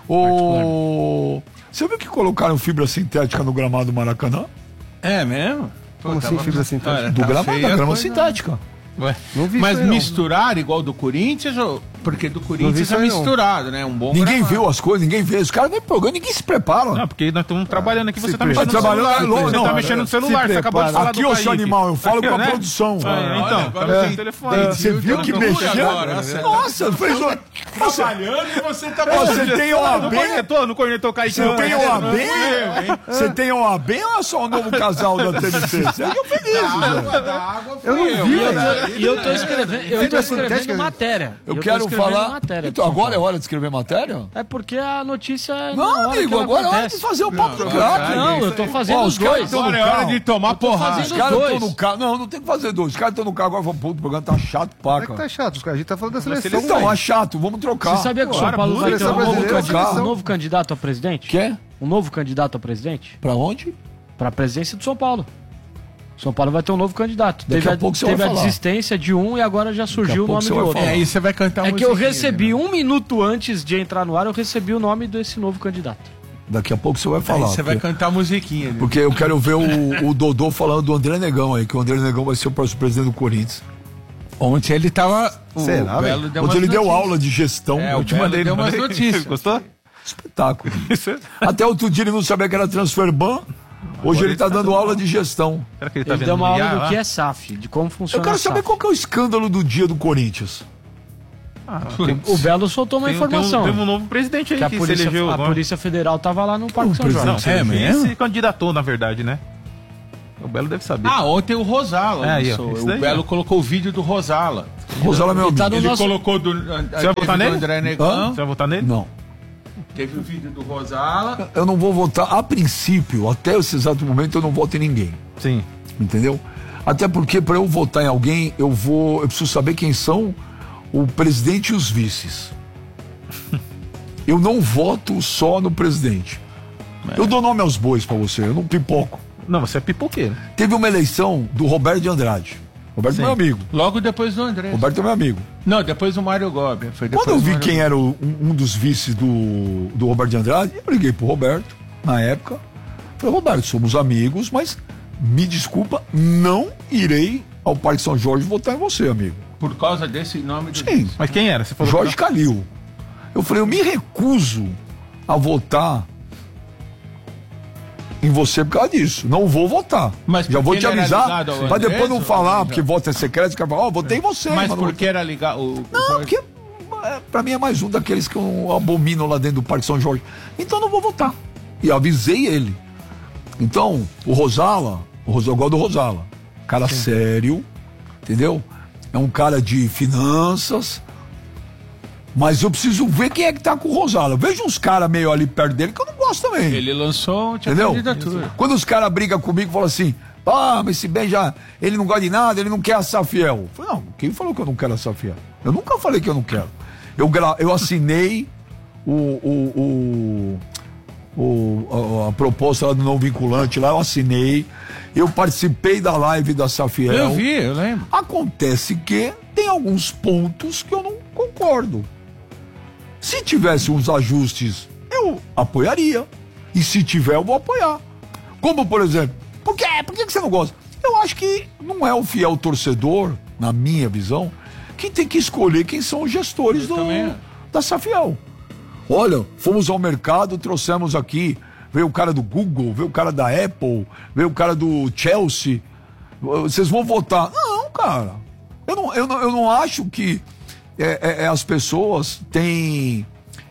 Ô, você viu que colocaram fibra sintética no gramado do Maracanã? É mesmo? Pô, Como assim, tava- fibra sintética? Olha, Do tá gramado, feia da a grama coisa. sintética. Ué. Não vi Mas isso aí, não. misturar igual do Corinthians, ou... porque do vi Corinthians isso é aí, não. misturado, né? Um bom Ninguém gramado. viu as coisas, ninguém vê. Os caras vêm programa, ninguém se prepara. Não, porque nós estamos trabalhando aqui, você Se tá prepara. mexendo no Tá trabalhando, celular. não, Você não, tá é, mexendo no se celular, você prepara. acabou de falar Aqui, do ô, seu Kaique. animal, eu falo Aqui, com a né? produção. É, Olha, então, agora tá tem no telefone. É, você viu que tô mexeu? ruim agora, nossa. Nossa, fez uma... Você, Trabalhando e você tá você tem O A Não B? cornetou, não cornetou o Kaique. Você não, tem Kaique. O A B? Você tem O A B ou é só o novo casal da T V C? Você é feliz, Zé. da água Eu não vi, E eu, velho. tô- e eu tô escrevendo, eu tô Fibra escrevendo sintética, matéria. Eu, tô quero escrevendo falar... matéria Então, pro São agora é Paulo. hora de escrever matéria? É porque a notícia é na Não, hora que amigo, ela agora é hora de acontece. fazer o papo do Não, craque. Não, eu tô fazendo Ó, os os caras dois. estão no Agora é hora carro. de tomar porrada. fazendo Os os caras dois. estão no carro. Não, não tem que fazer dois. Os caras estão no carro agora e falam, puto, o programa tá chato, Como é paca. que tá chato, os caras. A gente tá falando da seleção. Então, velho. é chato, vamos trocar. Você sabia que o São Claro, Paulo vai ter seleção um novo, brasileira, candidato, seleção. um novo candidato a presidente? Quer? Um novo candidato a presidente? Pra onde? Para a presidência do São Paulo. São Paulo vai ter um novo candidato. Daqui Teve, a a, pouco você teve vai a falar. desistência de um e agora já surgiu o pouco nome você de vai outro. falar. É, aí você vai cantar É que eu musiquinha, recebi né? um minuto antes de entrar no ar, eu recebi o nome desse novo candidato. Daqui a pouco você vai Aí falar. você vai porque, cantar a musiquinha. Né? porque eu quero ver o, o Dodô falando do André Negão aí, que o André Negão vai ser o próximo presidente do Corinthians. Ontem ele tava... o Será, Belo velho? deu Onde umas ele deu notícias. aula de gestão. É, eu o te Belo mandei. deu umas Mandei. notícias. Gostou? Espetáculo. Até outro dia ele não sabia que era Transferban. Hoje ele tá dando aula de gestão. Será que ele tá Ele vendo deu uma no I A aula do lá? que é S A F, de como funciona Eu quero a saber S A F. qual que é o escândalo do dia do Corinthians. Ah, O Belo soltou uma tem, tem, um, informação. tem um novo presidente aí que a que, se polícia, elegeu a agora. Polícia Federal tava lá no Parque São presidente. Jorge. Não, É é mesmo? se candidatou, na verdade, né? O Belo deve saber. Ah, ontem o Rosala. É, aí, ó, lançou. esse o daí, Belo ó. colocou o vídeo do Rosala. Rosala, meu Ele tá amigo. no Ele nosso- colocou do, Você vai votar do nele? André Negão. Você vai votar nele? Não. Teve o vídeo do Rosala. Eu não vou votar, a princípio, até esse exato momento, eu não voto em ninguém. Sim. Entendeu? Até porque para eu votar em alguém, eu vou. Eu preciso saber quem são o presidente e os vices. Eu não voto só no presidente. Eu dou nome aos bois para você, eu não pipoco. Não, você é pipoqueiro. Teve uma eleição do Roberto de Andrade. Roberto é meu amigo. Logo depois do André. Roberto é meu amigo. Não, depois do Mário Gobi. Foi depois Quando eu do vi Mário quem era o- um, um dos vices do, do Roberto de Andrade, eu liguei pro Roberto, na época. Falei, Roberto, somos amigos, mas me desculpa, não irei ao Parque São Jorge votar em você, amigo. Por causa desse nome do Sim, Mas quem era? Você falou Jorge Calil. Eu falei, eu me recuso a votar em você por causa disso. Não vou votar. Mas já vou porque te ele era avisar, ligado ao pra Andrés, depois não ou falar, já? porque voto é secreto, o cara fala, ó, votei em você. Mas não porque era ligar o... Não, porque é, pra mim é mais um daqueles que eu abomino lá dentro do Parque São Jorge. Então eu não vou votar. E avisei ele. Então, o Rosala, o Rosala, eu gosto do Rosala. Cara sério, entendeu? É um cara de finanças. Mas eu preciso ver quem é que tá com o Rosala. Veja uns caras meio ali perto dele que eu não gosto também. Ele lançou a Entendeu? candidatura. Quando os caras brigam comigo e falam assim, ah, mas esse bem já, ele não gosta de nada, ele não quer assar fiel. Eu falei, não, quem falou que eu não quero assar fiel? Eu nunca falei que eu não quero. Eu, gra... eu assinei o, o, o, o- a, a proposta lá do não vinculante, lá eu assinei, eu participei da live da Safiel. Eu vi, eu lembro. Acontece que tem alguns pontos que eu não concordo. Se tivesse uns ajustes, eu apoiaria. E se tiver, eu vou apoiar. Como, por exemplo, por que, por que que você não gosta? Eu acho que não é o fiel torcedor, na minha visão, que tem que escolher quem são os gestores do, também. da Safiel. Olha, fomos ao mercado, trouxemos aqui, veio o cara do Google, veio o cara da Apple, veio o cara do Chelsea. Vocês vão votar? Não, cara. Eu não, eu não, eu não acho que é, é, é, as pessoas têm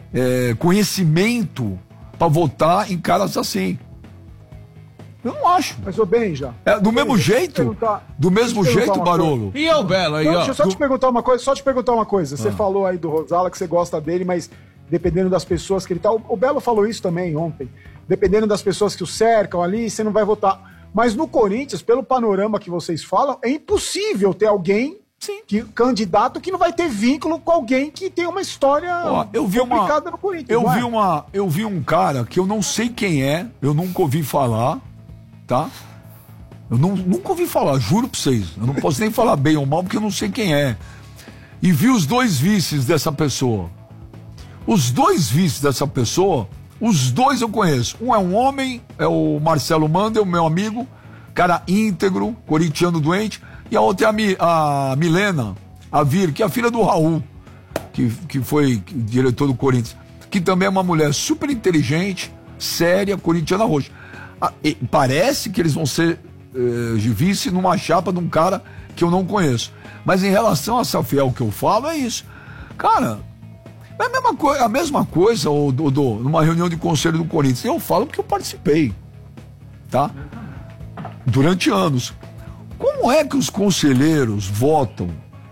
é, conhecimento para votar em caras assim. Eu não acho. Mas, ô Benja... É, do mesmo jeito, do mesmo jeito, Barolo. E o Belo aí, Não, ó. deixa eu só do... te perguntar uma coisa, só te perguntar uma coisa. Você Ah. falou aí do Rosala que você gosta dele, mas dependendo das pessoas que ele tá... O, o Belo falou isso também ontem. Dependendo das pessoas que o cercam ali, você não vai votar. Mas no Corinthians, pelo panorama que vocês falam, é impossível ter alguém, sim, que, candidato que não vai ter vínculo com alguém que tem uma história Ó, eu vi uma, complicada no Corinthians. eu não vi é? uma, eu vi um cara que eu não sei quem é, eu nunca ouvi falar, tá? Eu não, nunca ouvi falar, juro pra vocês. Eu não posso nem falar bem ou mal porque eu não sei quem é. E vi os dois vices dessa pessoa. Os dois vices dessa pessoa, os dois eu conheço. Um é um homem, é o Marcelo Mandel, meu amigo, cara íntegro, corintiano doente. E a outra é a, Mi, a Milena, a Vir, que é a filha do Raul, que, que foi diretor do Corinthians. Que também é uma mulher super inteligente, séria, corintiana roxa. Ah, e parece que eles vão ser eh, de vice numa chapa de um cara que eu não conheço. Mas em relação a Safiel, que eu falo, é isso. Cara, é a mesma, coi a mesma coisa, ô, Dodô, numa reunião de conselho do Corinthians. Eu falo porque eu participei, tá? Durante anos. Como é que os conselheiros votam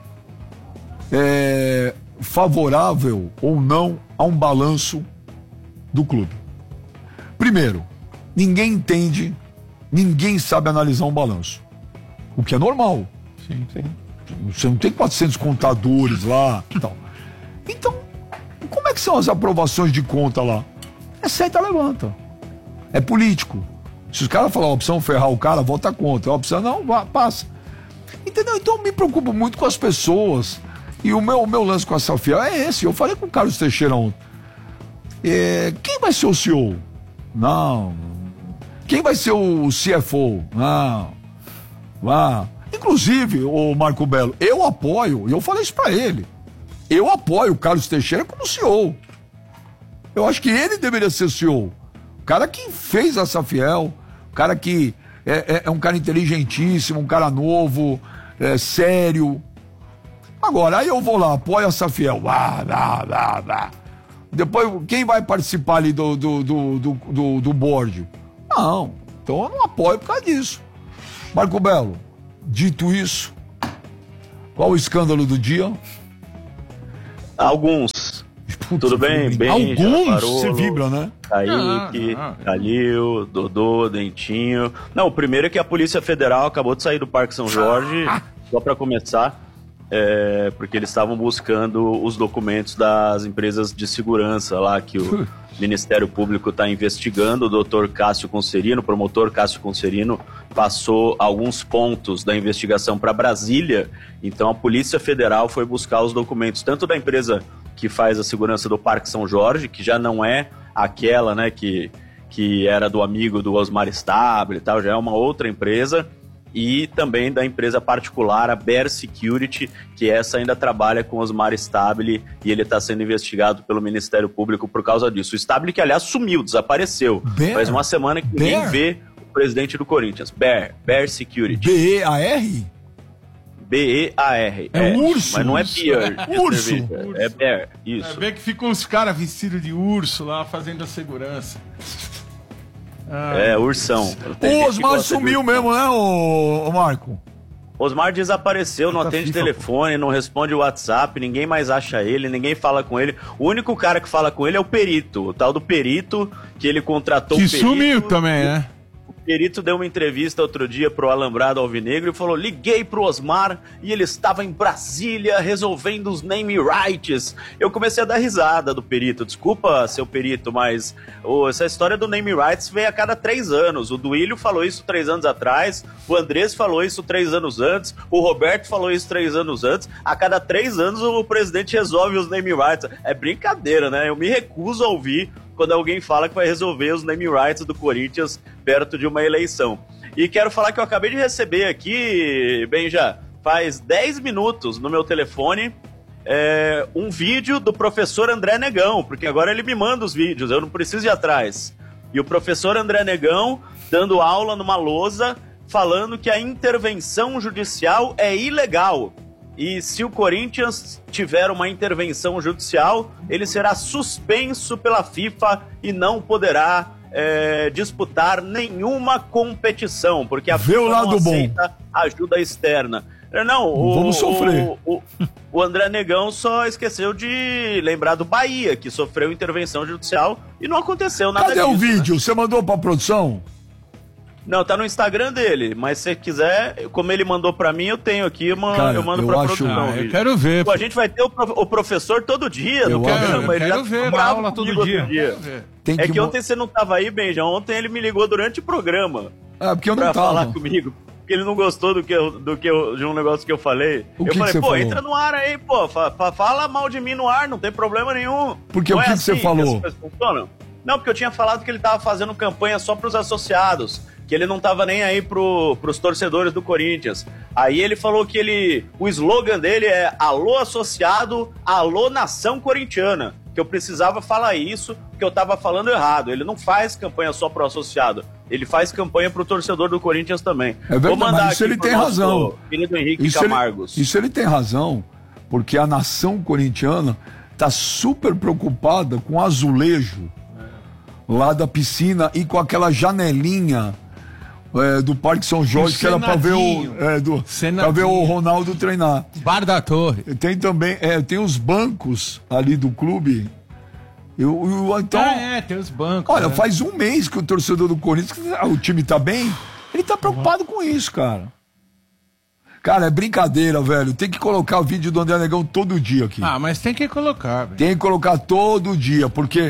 é, favorável ou não a um balanço do clube? Primeiro, ninguém entende, ninguém sabe analisar um balanço. O que é normal. Sim, sim. Você não tem quatrocentos contadores lá e tal. Então, como é que são as aprovações de conta lá? É senta, levanta. É político. Se os caras falarem a opção ferrar o cara, vota contra. A opção não, vá, passa. Entendeu? Então eu me preocupo muito com as pessoas. E o meu, o meu lance com a Safiel é esse. Eu falei com o Carlos Teixeira ontem. É, quem vai ser o C E O? Não. Quem vai ser o C F O? Não. Ah. Inclusive, o Marco Belo, eu apoio, e eu falei isso pra ele, eu apoio o Carlos Teixeira como C E O. Eu acho que ele deveria ser C E O. O cara que fez a Safiel, o cara que é, é, é um cara inteligentíssimo, um cara novo, é, sério. Agora, aí eu vou lá, apoio a Safiel. Ah, ah, ah, ah. Depois, quem vai participar ali do, do, do, do, do, do board? Não, então eu não apoio por causa disso. Marco Belo, dito isso, qual o escândalo do dia? Alguns. Putz, Tudo bem? Bem, alguns? Barolo, Você vibra, né? Kaique, Não, não. Calil, Dodô, Dentinho. Não, o primeiro é que a Polícia Federal acabou de sair do Parque São Jorge, só para começar, é, porque eles estavam buscando os documentos das empresas de segurança lá que o Ministério Público está investigando. O doutor Cássio Concerino, o promotor Cássio Concerino, passou alguns pontos da investigação para Brasília. Então a Polícia Federal foi buscar os documentos tanto da empresa que faz a segurança do Parque São Jorge, que já não é aquela, né, que, que era do amigo do Osmar Stable e tal, já é uma outra empresa, e também da empresa particular, a Bear Security, que essa ainda trabalha com Osmar Stable, e ele está sendo investigado pelo Ministério Público por causa disso. O Stable, que aliás sumiu, desapareceu. Bear? Faz uma semana que ninguém Bear? vê o presidente do Corinthians. Bear, Bear Security. B E A R? B E A R. É urso. Mas não é beer. de Urso. cerveja, É Bear, É isso. bem que ficam os caras vestidos de urso lá fazendo a segurança. É, ursão. Tem gente O que Osmar gosta de sumiu ursão. mesmo, né, ô, ô Marco? Osmar desapareceu, não Puta atende FIFA, telefone, não responde o WhatsApp, ninguém mais acha ele, ninguém fala com ele. O único cara que fala com ele é o perito, o tal do perito, que ele contratou Que o perito. sumiu também, né? O perito deu uma entrevista outro dia pro Alambrado Alvinegro e falou: liguei pro Osmar e ele estava em Brasília resolvendo os name rights. Eu comecei a dar risada do perito. Desculpa, seu perito, mas oh, essa história do name rights vem a cada três anos. O Duílio falou isso três anos atrás, o Andrés falou isso três anos antes, o Roberto falou isso três anos antes. A cada três anos o presidente resolve os name rights. É brincadeira, né? Eu me recuso a ouvir quando alguém fala que vai resolver os name rights do Corinthians perto de uma eleição. E quero falar que eu acabei de receber aqui, Benja, faz dez minutos no meu telefone, é, um vídeo do professor André Negão, porque agora ele me manda os vídeos, eu não preciso ir atrás. E o professor André Negão dando aula numa lousa, falando que a intervenção judicial é ilegal. e se o Corinthians tiver uma intervenção judicial, ele será suspenso pela FIFA e não poderá é, disputar nenhuma competição, porque a Vê FIFA o lado não bom. aceita ajuda externa. Não, o, Vamos sofrer. O, o, o André Negão só esqueceu de lembrar do Bahia, que sofreu intervenção judicial e não aconteceu nada Cadê disso. o vídeo? Você mandou pra produção? Não, tá no Instagram dele, mas se você quiser, como ele mandou pra mim, eu tenho aqui, eu mando, Cara, eu mando eu pra acho- produção. Ah, o eu vídeo. quero ver. Pô, a gente vai ter o, pro- o professor todo dia Eu no quero- programa. eu ele quero já ver, ficou dá bravo aula todo comigo dia. outro dia. Quero ver. Tem É que mo- ontem você não tava aí, Benja. Ontem ele me ligou durante o programa Ah, porque eu não pra falar tava. comigo. Porque ele não gostou do que eu, do que eu, de um negócio que eu falei. O eu que falei, que você pô, falou? entra no ar aí, pô. Fa, fa- fala mal de mim no ar, não tem problema nenhum. Porque Não o é que que você assim falou? as coisas funcionam? Não, porque eu tinha falado que ele tava fazendo campanha só pros associados. Que ele não tava nem aí pro, pros torcedores do Corinthians. Aí ele falou que ele. O slogan dele é alô associado, alô nação corintiana. Que eu precisava falar isso, que eu tava falando errado. Ele não faz campanha só pro associado. Ele faz campanha pro torcedor do Corinthians também. É verdade, Vou mandar mas isso aqui ele pro tem nosso razão. Querido Henrique Isso ele, Camargos. isso ele tem razão, porque a nação corintiana tá super preocupada com o azulejo lá da piscina e com aquela janelinha é, do Parque São Jorge, O que era pra ver o, Senadinho. é, do, pra Senadinho. ver o Ronaldo treinar. Bar da Torre. Tem também, é, tem os bancos ali do clube. Eu, eu- então, Ah, é, tem os bancos. olha, né? faz um mês que o torcedor do Corinthians, ah, o time tá bem, ele tá preocupado com isso, cara. Cara, é brincadeira, velho. Tem que colocar o vídeo do André Negão todo dia aqui. Ah, mas tem que colocar, velho. Tem que colocar todo dia, porque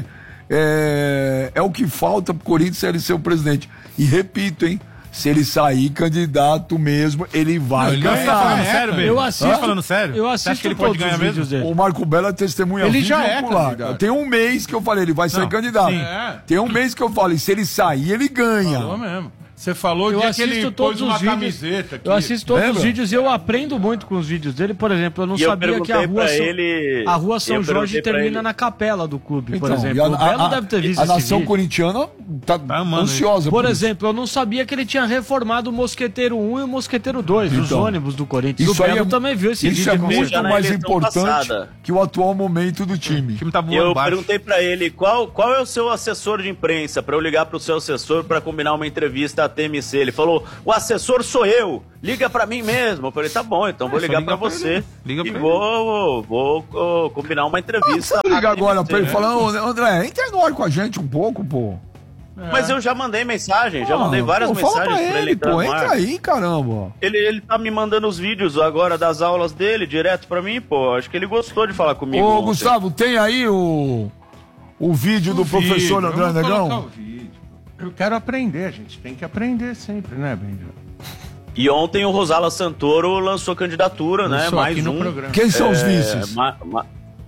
é, é o que falta pro Corinthians ele ser o presidente. E repito, hein? Se ele sair candidato mesmo, ele vai Não, ele Você tá falando ganhar. É, sério, cara. Bê? Eu Você assisto- tá falando sério? Eu Você assisto acha que ele todos pode ganhar os mesmo? vídeos dele. O Marco Belo é testemunha Ele viva já é ocular. candidato. Tem um mês que eu falei, ele vai ser Não, candidato. sim. É. Tem um mês que eu falei, se ele sair, ele ganha. Falou mesmo. Você falou Eu o dia que ele assisto pôs todos uma os vídeos. camiseta aqui. Eu assisto todos Lembra? os vídeos e eu aprendo muito com os vídeos dele. Por exemplo, eu não E eu sabia que a perguntei rua, pra São, ele- a rua São eu Jorge perguntei pra termina ele- na capela do clube, por Então, exemplo. e a, o Belo a- deve ter visto a esse nação vídeo. corintiana tá, Tá amando ansiosa Por isso. exemplo, eu não sabia que ele tinha reformado o Mosqueteiro um e o Mosqueteiro dois, os Então, ônibus do Corinthians. Isso o aí Belo é, também viu esse isso vídeo. é mesmo. muito já na mais eleição importante passada. que o atual momento do time. O time tá E voando eu baixo. perguntei pra ele qual, qual é o seu assessor de imprensa, pra eu ligar pro seu assessor pra combinar uma entrevista à T M C. Ele falou: o assessor sou eu, liga pra mim mesmo. Eu falei: tá bom, então vou É, só ligar ligar pra pra você ele. Liga e pra vou, vou, vou combinar uma entrevista. Vou ligar à agora T M C. pra ele falar, "Ô, André, entra no ar com a gente um pouco, pô. Mas eu já mandei mensagem, já Ah, mandei várias pô, fala mensagens pra pra ele ele, entrar pô, no ar. entra aí, caramba. Ele, ele tá me mandando os vídeos agora das aulas dele direto pra mim, pô. Acho que ele gostou de falar comigo. Ô, ontem. Gustavo, tem aí o, o vídeo do O professor vídeo, André vamos colocar Negão? o vídeo. Eu quero aprender, a gente tem que aprender sempre, né, Benja? E ontem o Rosala Santoro lançou candidatura, né? Lançou Mais aqui no um. programa. Quem são os É, vices? ma- ma-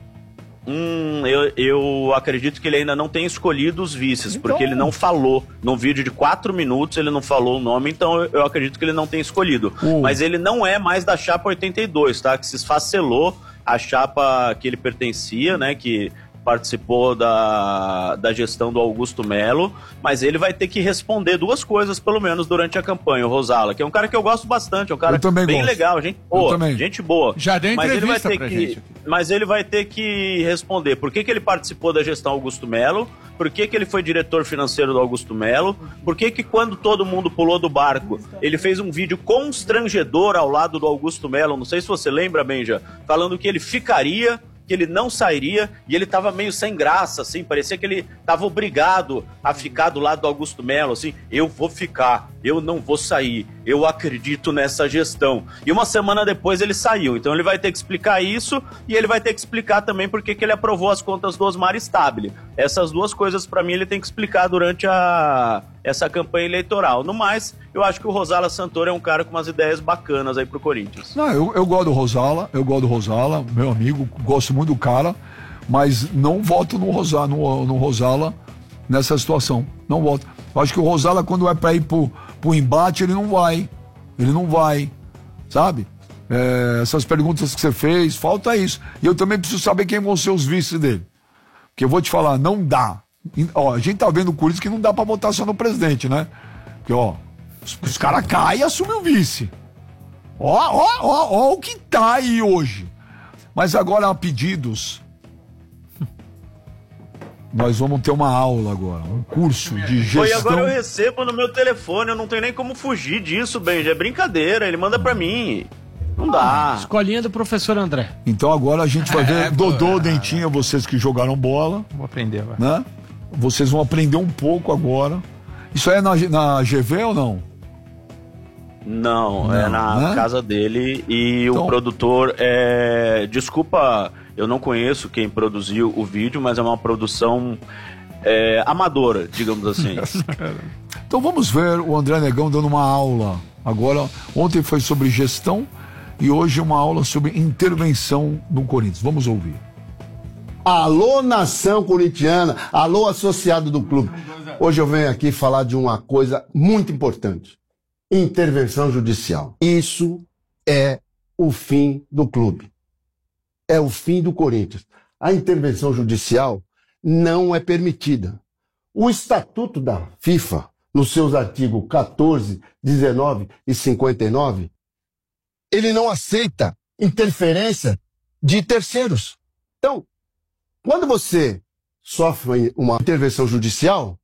Hum, eu, eu acredito que ele ainda não tem escolhido os vices, Então- porque ele não falou. Num vídeo de quatro minutos ele não falou o nome, então eu, eu acredito que ele não tem escolhido. Uh. Mas ele não é mais da chapa oitenta e dois, tá? Que se esfacelou a chapa que ele pertencia, né? Que participou da, da gestão do Augusto Melo, mas ele vai ter que responder duas coisas, pelo menos, durante a campanha, o Rosala, que é um cara que eu gosto bastante, é um cara Eu também bem gosto. legal, gente Eu boa, também. gente boa. Já deu Mas ele vai entrevista ter pra que, gente aqui. mas ele vai ter que responder por que, que ele participou da gestão Augusto Melo, por que, que ele foi diretor financeiro do Augusto Melo, por que, que quando todo mundo pulou do barco, ele fez um vídeo constrangedor ao lado do Augusto Melo, não sei se você lembra, Benja, falando que ele ficaria, que ele não sairia, e ele tava meio sem graça, assim, parecia que ele tava obrigado a ficar do lado do Augusto Melo, assim, eu vou ficar, eu não vou sair, eu acredito nessa gestão. E uma semana depois ele saiu, então ele vai ter que explicar isso, e ele vai ter que explicar também por que que ele aprovou as contas do Osmar Stabile. Essas duas coisas, pra mim, ele tem que explicar durante a... essa campanha eleitoral. No mais, eu acho que o Rosala Santoro é um cara com umas ideias bacanas aí pro Corinthians. Não, eu, eu gosto do Rosala, eu gosto do Rosala, meu amigo, gosto muito do cara, mas não voto no Rosala, no, no Rosala nessa situação. Não voto. Eu acho que o Rosala, quando é pra ir pro, pro embate, ele não vai. Ele não vai. Sabe? É, essas perguntas que você fez, falta isso. E eu também preciso saber quem vão ser os vices dele. Porque eu vou te falar, não dá. Ó, a gente tá vendo o Corinthians que não dá pra votar só no presidente, né? Porque, ó, os, os caras caem e assumem o vice. Ó, ó, ó, ó o que tá aí hoje. Mas agora há pedidos. Nós vamos ter uma aula agora, um curso de gestão. Foi, agora eu recebo no meu telefone, eu não tenho nem como fugir disso, Benja. É brincadeira, ele manda pra mim. Não dá. Escolinha do professor André. Então agora a gente vai ver É, Dodô, pô, Dentinho, vocês que jogaram bola, Vou aprender, vai. né? Vocês vão aprender um pouco agora. Isso aí é na, na G V ou não? Não, Não, é na né? casa dele e Então- o produtor é... Desculpa, eu não conheço quem produziu o vídeo, mas é uma produção é, amadora, digamos assim. Então vamos ver o André Negão dando uma aula. Agora, ontem foi sobre gestão e hoje uma aula sobre intervenção no Corinthians. Vamos ouvir. Alô, nação corintiana, alô, associado do clube. Hoje eu venho aqui falar de uma coisa muito importante. Intervenção judicial. Isso é o fim do clube. É o fim do Corinthians. A intervenção judicial não é permitida. O Estatuto da FIFA, nos seus artigos quatorze, dezenove e cinquenta e nove, ele não aceita interferência de terceiros. Então, quando você sofre uma intervenção judicial,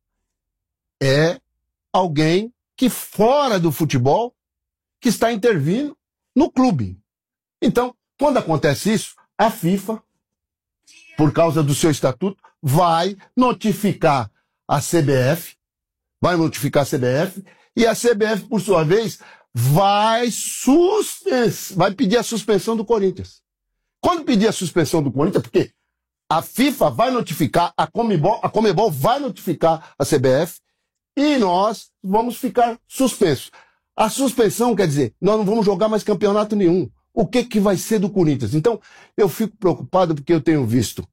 é alguém que fora do futebol que está intervindo no clube. Então, quando acontece isso, a FIFA, por causa do seu estatuto, vai notificar a C B F, vai notificar a C B F, e a C B F, por sua vez, vai, suspens... vai pedir a suspensão do Corinthians. Quando pedir a suspensão do Corinthians, porque a FIFA vai notificar, a Comebol, a Comebol vai notificar a C B F e nós vamos ficar suspensos. A suspensão quer dizer, nós não vamos jogar mais campeonato nenhum. O que que vai ser do Corinthians? Então, eu fico preocupado porque eu tenho visto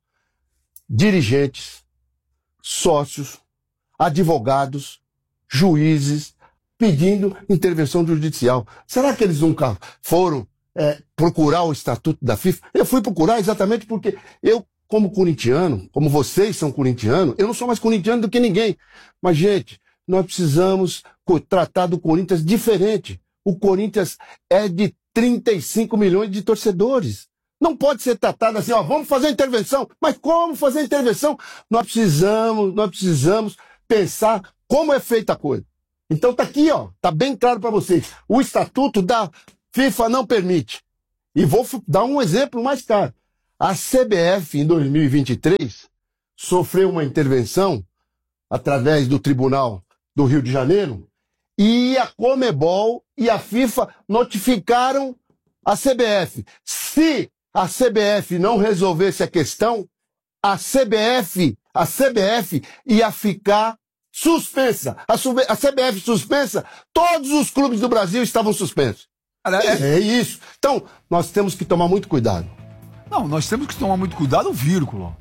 dirigentes, sócios, advogados, juízes pedindo intervenção judicial. Será que eles nunca foram é, procurar o estatuto da FIFA? Eu fui procurar exatamente porque eu, como corintiano, como vocês são corintianos, eu não sou mais corintiano do que ninguém. Mas, gente, nós precisamos tratar do Corinthians diferente. O Corinthians é de trinta e cinco milhões de torcedores. Não pode ser tratado assim, ó, vamos fazer intervenção. Mas como fazer intervenção? Nós precisamos, nós precisamos pensar como é feita a coisa. Então tá aqui, ó, tá bem claro para vocês. O estatuto da FIFA não permite. E vou dar um exemplo mais claro. A C B F, em dois mil e vinte e três, sofreu uma intervenção através do Tribunal do Rio de Janeiro e a Comebol e a FIFA notificaram a C B F. Se a C B F não resolvesse a questão, a C B F, a C B F ia ficar suspensa. A, sub, a C B F suspensa, todos os clubes do Brasil estavam suspensos. É, é isso. Então, nós temos que tomar muito cuidado. Não, nós temos que tomar muito cuidado, vírgula.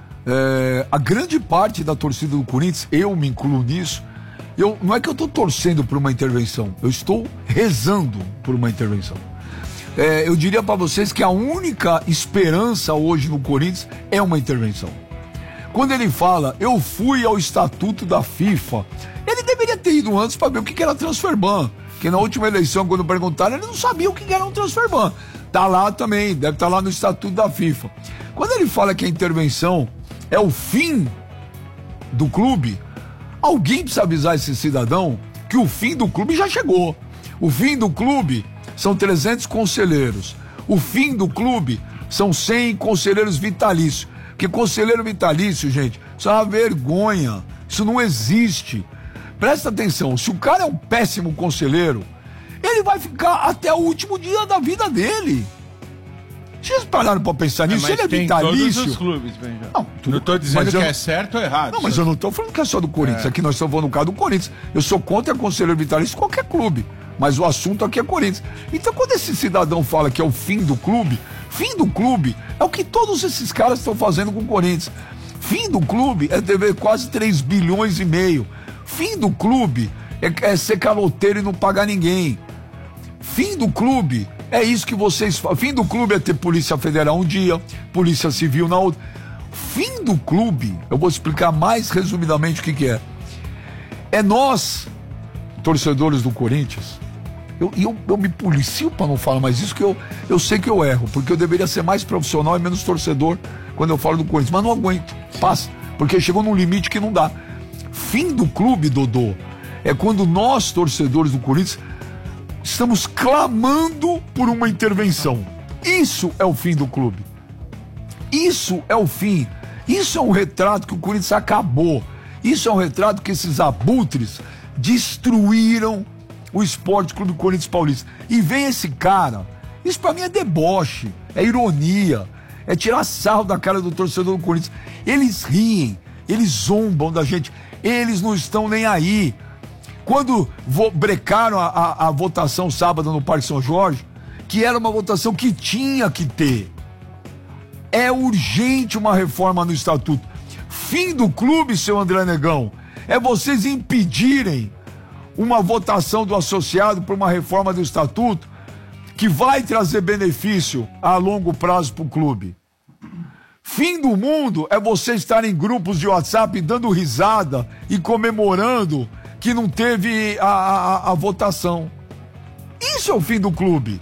É, a grande parte da torcida do Corinthians, eu me incluo nisso, eu, não é que eu estou torcendo por uma intervenção, eu estou rezando por uma intervenção. É, eu diria para vocês que a única esperança hoje no Corinthians é uma intervenção. Quando ele fala, eu fui ao estatuto da FIFA, ele deveria ter ido antes para ver o que era transfer ban. Porque na última eleição, quando perguntaram, ele não sabia o que era um transfer ban. Tá lá também, deve estar lá no estatuto da FIFA. Quando ele fala que a intervenção é o fim do clube, alguém precisa avisar esse cidadão que o fim do clube já chegou. O fim do clube são trezentos conselheiros. O fim do clube são cem conselheiros vitalícios. Porque conselheiro vitalício, gente, isso é uma vergonha. Isso não existe. Presta atenção, se o cara é um péssimo conselheiro, ele vai ficar até o último dia da vida dele. Vocês pararam pra pensar nisso? É, Se ele é tem vitalício... todos os clubes, bem, já. Não, tudo... Não tô dizendo mas que eu... é certo ou errado. Não, mas eu não tô falando que é só do Corinthians. É. Aqui nós estamos falando no caso do Corinthians. Eu sou contra conselheiro vitalício de qualquer clube. Mas o assunto aqui é Corinthians. Então, quando esse cidadão fala que é o fim do clube, fim do clube é o que todos esses caras estão fazendo com o Corinthians. Fim do clube é dever quase três bilhões e meio. Fim do clube é, é ser caloteiro e não pagar ninguém. Fim do clube é isso que vocês falam. Fim do clube é ter Polícia Federal um dia, Polícia Civil na outra. Fim do clube, eu vou explicar mais resumidamente o que, que é. É nós, torcedores do Corinthians, eu, eu, eu me policio para não falar mais isso, que eu, eu sei que eu erro, porque eu deveria ser mais profissional e menos torcedor quando eu falo do Corinthians, mas não aguento, passa, porque chegou num limite que não dá. Fim do clube, Dodô, é quando nós, torcedores do Corinthians, estamos clamando por uma intervenção. Isso é o fim do clube. Isso é o fim. Isso é um retrato que o Corinthians acabou. Isso é um retrato que esses abutres destruíram o Esporte Clube Corinthians Paulista. E vem esse cara, isso pra mim é deboche, é ironia, é tirar sarro da cara do torcedor do Corinthians. Eles riem, eles zombam da gente, eles não estão nem aí. Quando vo- brecaram a, a, a votação sábado no Parque São Jorge, que era uma votação que tinha que ter. É urgente uma reforma no estatuto. Fim do clube, seu André Negão, é vocês impedirem uma votação do associado por uma reforma do estatuto que vai trazer benefício a longo prazo para o clube. Fim do mundo é você estar em grupos de WhatsApp dando risada e comemorando que não teve a, a, a votação. Isso é o fim do clube.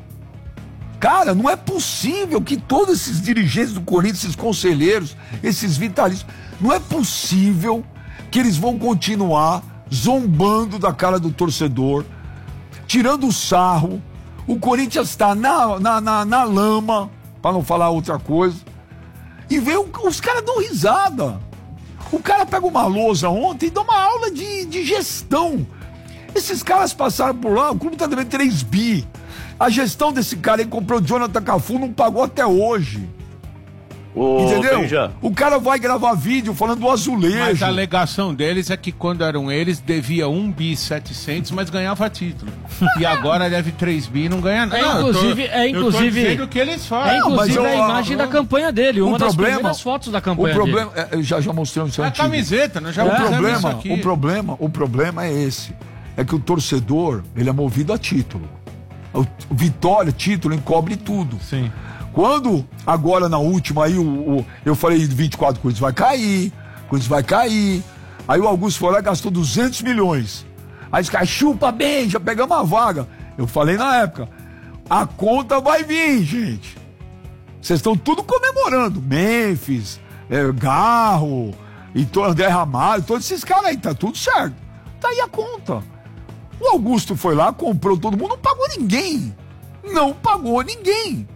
Cara, não é possível que todos esses dirigentes do Corinthians, esses conselheiros, esses vitalistas, não é possível que eles vão continuar zombando da cara do torcedor, tirando o sarro. O Corinthians está na, na, na, na lama, para não falar outra coisa, e vê o, os caras dão risada. O cara pega uma lousa ontem e dá uma aula de, de gestão. Esses caras passaram por lá, o clube tá devendo três bi. A gestão desse cara aí comprou o Jonathan Cafu, não pagou até hoje. Ô, entendeu? Benja. O cara vai gravar vídeo falando do azulejo. Mas a alegação deles é que quando eram eles, devia um bi setecentos, mas ganhava título. E agora deve três bi e não ganha nada. É, inclusive, eu tô, é, inclusive, eu tô dizendo o que eles falam. é inclusive Não, mas eu- a imagem da campanha dele, uma o das problema- primeiras fotos da O campanha problema, dele. é, já já mostramos isso É a antigo. camiseta, nós já O fizemos isso problema, aqui. o problema, o problema é esse. É que o torcedor, ele é movido a título. O vitória, título, encobre tudo. Sim. Quando, agora na última, aí o, o- eu falei vinte e quatro, Corinthians vai cair, Corinthians vai cair. Aí o Augusto foi lá e gastou duzentos milhões. Aí os caras, chupa bem, já pegamos a vaga. Eu falei na época, a conta vai vir, gente. Vocês estão tudo comemorando. Memphis, é, Garro, e to- André Ramalho, todos esses caras aí, tá tudo certo. Tá aí a conta. O Augusto foi lá, comprou todo mundo, não pagou ninguém. Não pagou ninguém.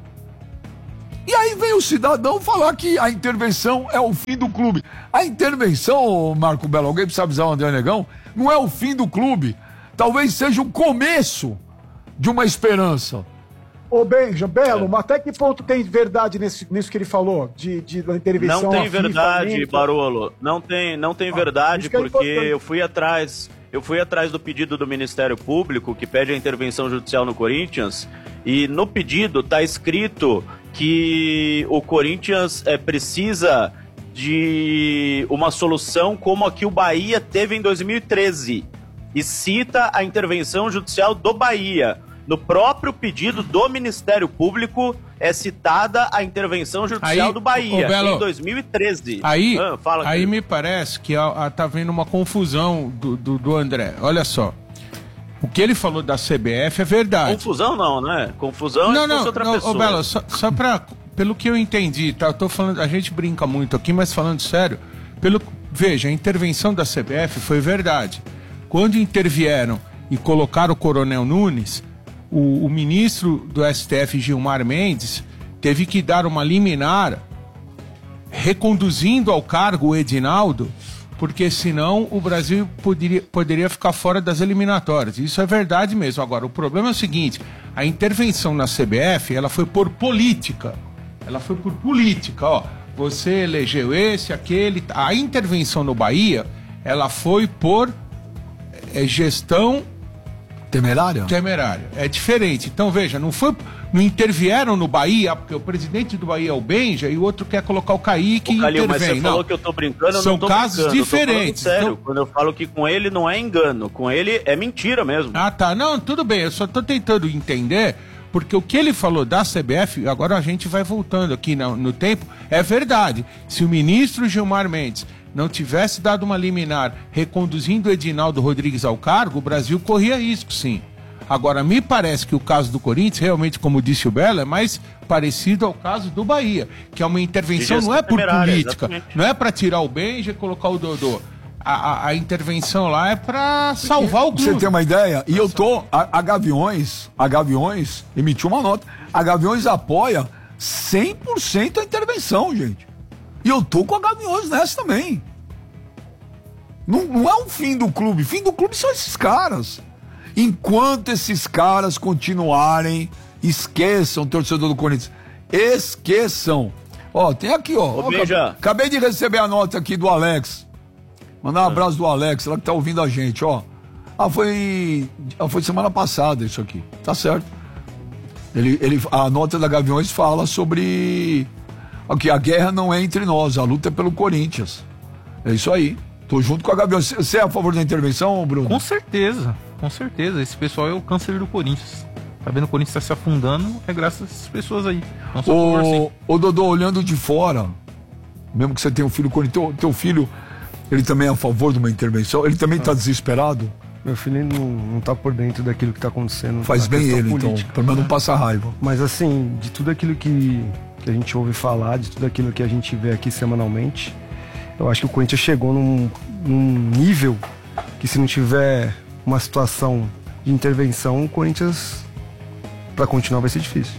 E aí vem o cidadão falar que a intervenção é o fim do clube. A intervenção, Marco Belo, alguém precisa avisar o André Negão, não é o fim do clube. Talvez seja o começo de uma esperança. Ô, Benja, Belo, mas até que ponto tem verdade nesse, nisso que ele falou? De, de da intervenção. Não tem à FIFA, verdade, nem- Barolo. Não tem, não tem Ah, verdade, isso que é porque importante. eu fui atrás. Eu fui atrás do pedido do Ministério Público, que pede a intervenção judicial no Corinthians, e no pedido está escrito que o Corinthians é, precisa de uma solução como a que o Bahia teve em dois mil e treze. E cita a intervenção judicial do Bahia. No próprio pedido do Ministério Público é citada a intervenção judicial Aí, do Bahia, ô, Belo, em dois mil e treze. Aí, Ah, fala, aí querido. me parece que a, a, tá vendo uma confusão do, do, do André. Olha só. O que ele falou da C B F é verdade. Confusão não, né? Confusão Não, é se não, fosse outra não, pessoa. ô Belo, só, só pra. Pelo que eu entendi, tá? Eu tô falando. A gente brinca muito aqui, mas falando sério. Pelo, veja, a intervenção da C B F foi verdade. Quando intervieram e colocaram o Coronel Nunes, o, o ministro do S T F, Gilmar Mendes, teve que dar uma liminar reconduzindo ao cargo o Edinaldo, porque senão o Brasil poderia, poderia ficar fora das eliminatórias. Isso é verdade mesmo. Agora, o problema é o seguinte, a intervenção na C B F, ela foi por política. Ela foi por política, ó. Você elegeu esse, aquele... A intervenção no Bahia, ela foi por é, gestão... Temerária? Temerária. É diferente. Então, veja, não foi... Não intervieram no Bahia, porque o presidente do Bahia é o Benja e o outro quer colocar o Kaique e Calil, intervém. mas você não. falou que eu tô brincando, eu São não tô casos brincando, eu tô falando diferentes. sério, Então- quando eu falo que com ele não é engano, com ele é mentira mesmo. Ah, tá. Não, tudo bem. Eu só tô tentando entender, porque o que ele falou da C B F, agora a gente vai voltando aqui no, no tempo, é verdade. Se o ministro Gilmar Mendes não tivesse dado uma liminar reconduzindo o Edinaldo Rodrigues ao cargo, o Brasil corria risco, sim. Agora, me parece que o caso do Corinthians, realmente, como disse o Belo, é mais parecido ao caso do Bahia, que é uma intervenção, não é por política, exatamente. Não é para tirar o Benja e colocar o Dodô. A, a, a intervenção lá é para salvar o clube. Você tem uma ideia? E eu tô, a, a Gaviões, a Gaviões emitiu uma nota, a Gaviões apoia cem por cento a intervenção, gente. E eu tô com a Gaviões nessa também. Não, não é o fim do clube, o fim do clube são esses caras. Enquanto esses caras continuarem, esqueçam, torcedor do Corinthians, esqueçam. Ó, tem aqui, ó. Ô, ó acabei, acabei de receber a nota aqui do Alex. Mandar um abraço do Alex, ela que tá ouvindo a gente, ó. Ah, foi, ah, foi semana passada isso aqui, tá certo. Ele, ele, a nota da Gaviões fala sobre que a guerra não é entre nós, a luta é pelo Corinthians. É isso aí. Tô junto com a Gaviões. Você é a favor da intervenção, Bruno? Com certeza, com certeza. Esse pessoal é o câncer do Corinthians. Tá vendo o Corinthians tá se afundando, é graças a essas pessoas aí. Não sou a favor, sim. Ô, Dodô, olhando de fora, mesmo que você tenha um filho Corinthians, teu, teu filho, ele também é a favor de uma intervenção? Ele também tá desesperado? Meu filho não, não tá por dentro daquilo que tá acontecendo. Faz bem ele, política, então, pelo menos não passa raiva. Mas assim, de tudo aquilo que, que a gente ouve falar, de tudo aquilo que a gente vê aqui semanalmente, eu acho que o Corinthians chegou num, num nível que, se não tiver uma situação de intervenção, o Corinthians, para continuar, vai ser difícil.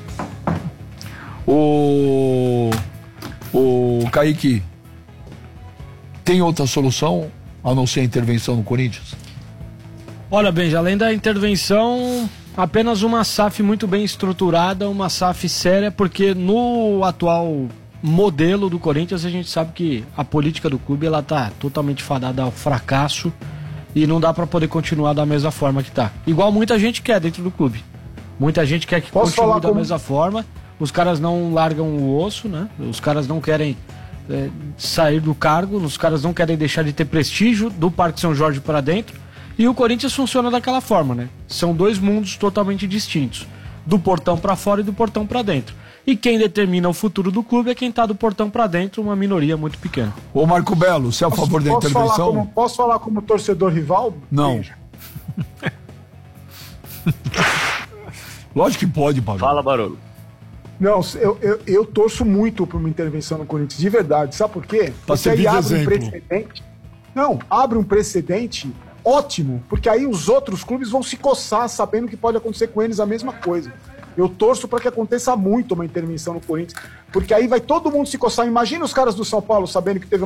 O, o Kaique, tem outra solução a não ser a intervenção no Corinthians? Olha, Benja, além da intervenção, apenas uma S A F muito bem estruturada, uma S A F séria, porque no atual modelo do Corinthians a gente sabe que a política do clube ela tá totalmente fadada ao fracasso e não dá para poder continuar da mesma forma que tá. Igual muita gente quer dentro do clube. Muita gente quer que Posso continue da como... mesma forma. Os caras não largam o osso, né? Os caras não querem é, sair do cargo, os caras não querem deixar de ter prestígio do Parque São Jorge para dentro. E o Corinthians funciona daquela forma, né? São dois mundos totalmente distintos. Do portão para fora e do portão para dentro. E quem determina o futuro do clube é quem tá do portão para dentro, uma minoria muito pequena. Ô Marco Belo, você é a posso, favor da posso intervenção? Falar como, posso falar como torcedor rival? Não. Lógico que pode, Barulho. Fala, Barulho. Não, eu, eu, eu torço muito por uma intervenção no Corinthians, de verdade. Sabe por quê? Porque aí abre um precedente. Não, abre um precedente ótimo, porque aí os outros clubes vão se coçar sabendo que pode acontecer com eles a mesma coisa. Eu torço para que aconteça muito uma intervenção no Corinthians, porque aí vai todo mundo se coçar. Imagina os caras do São Paulo sabendo que teve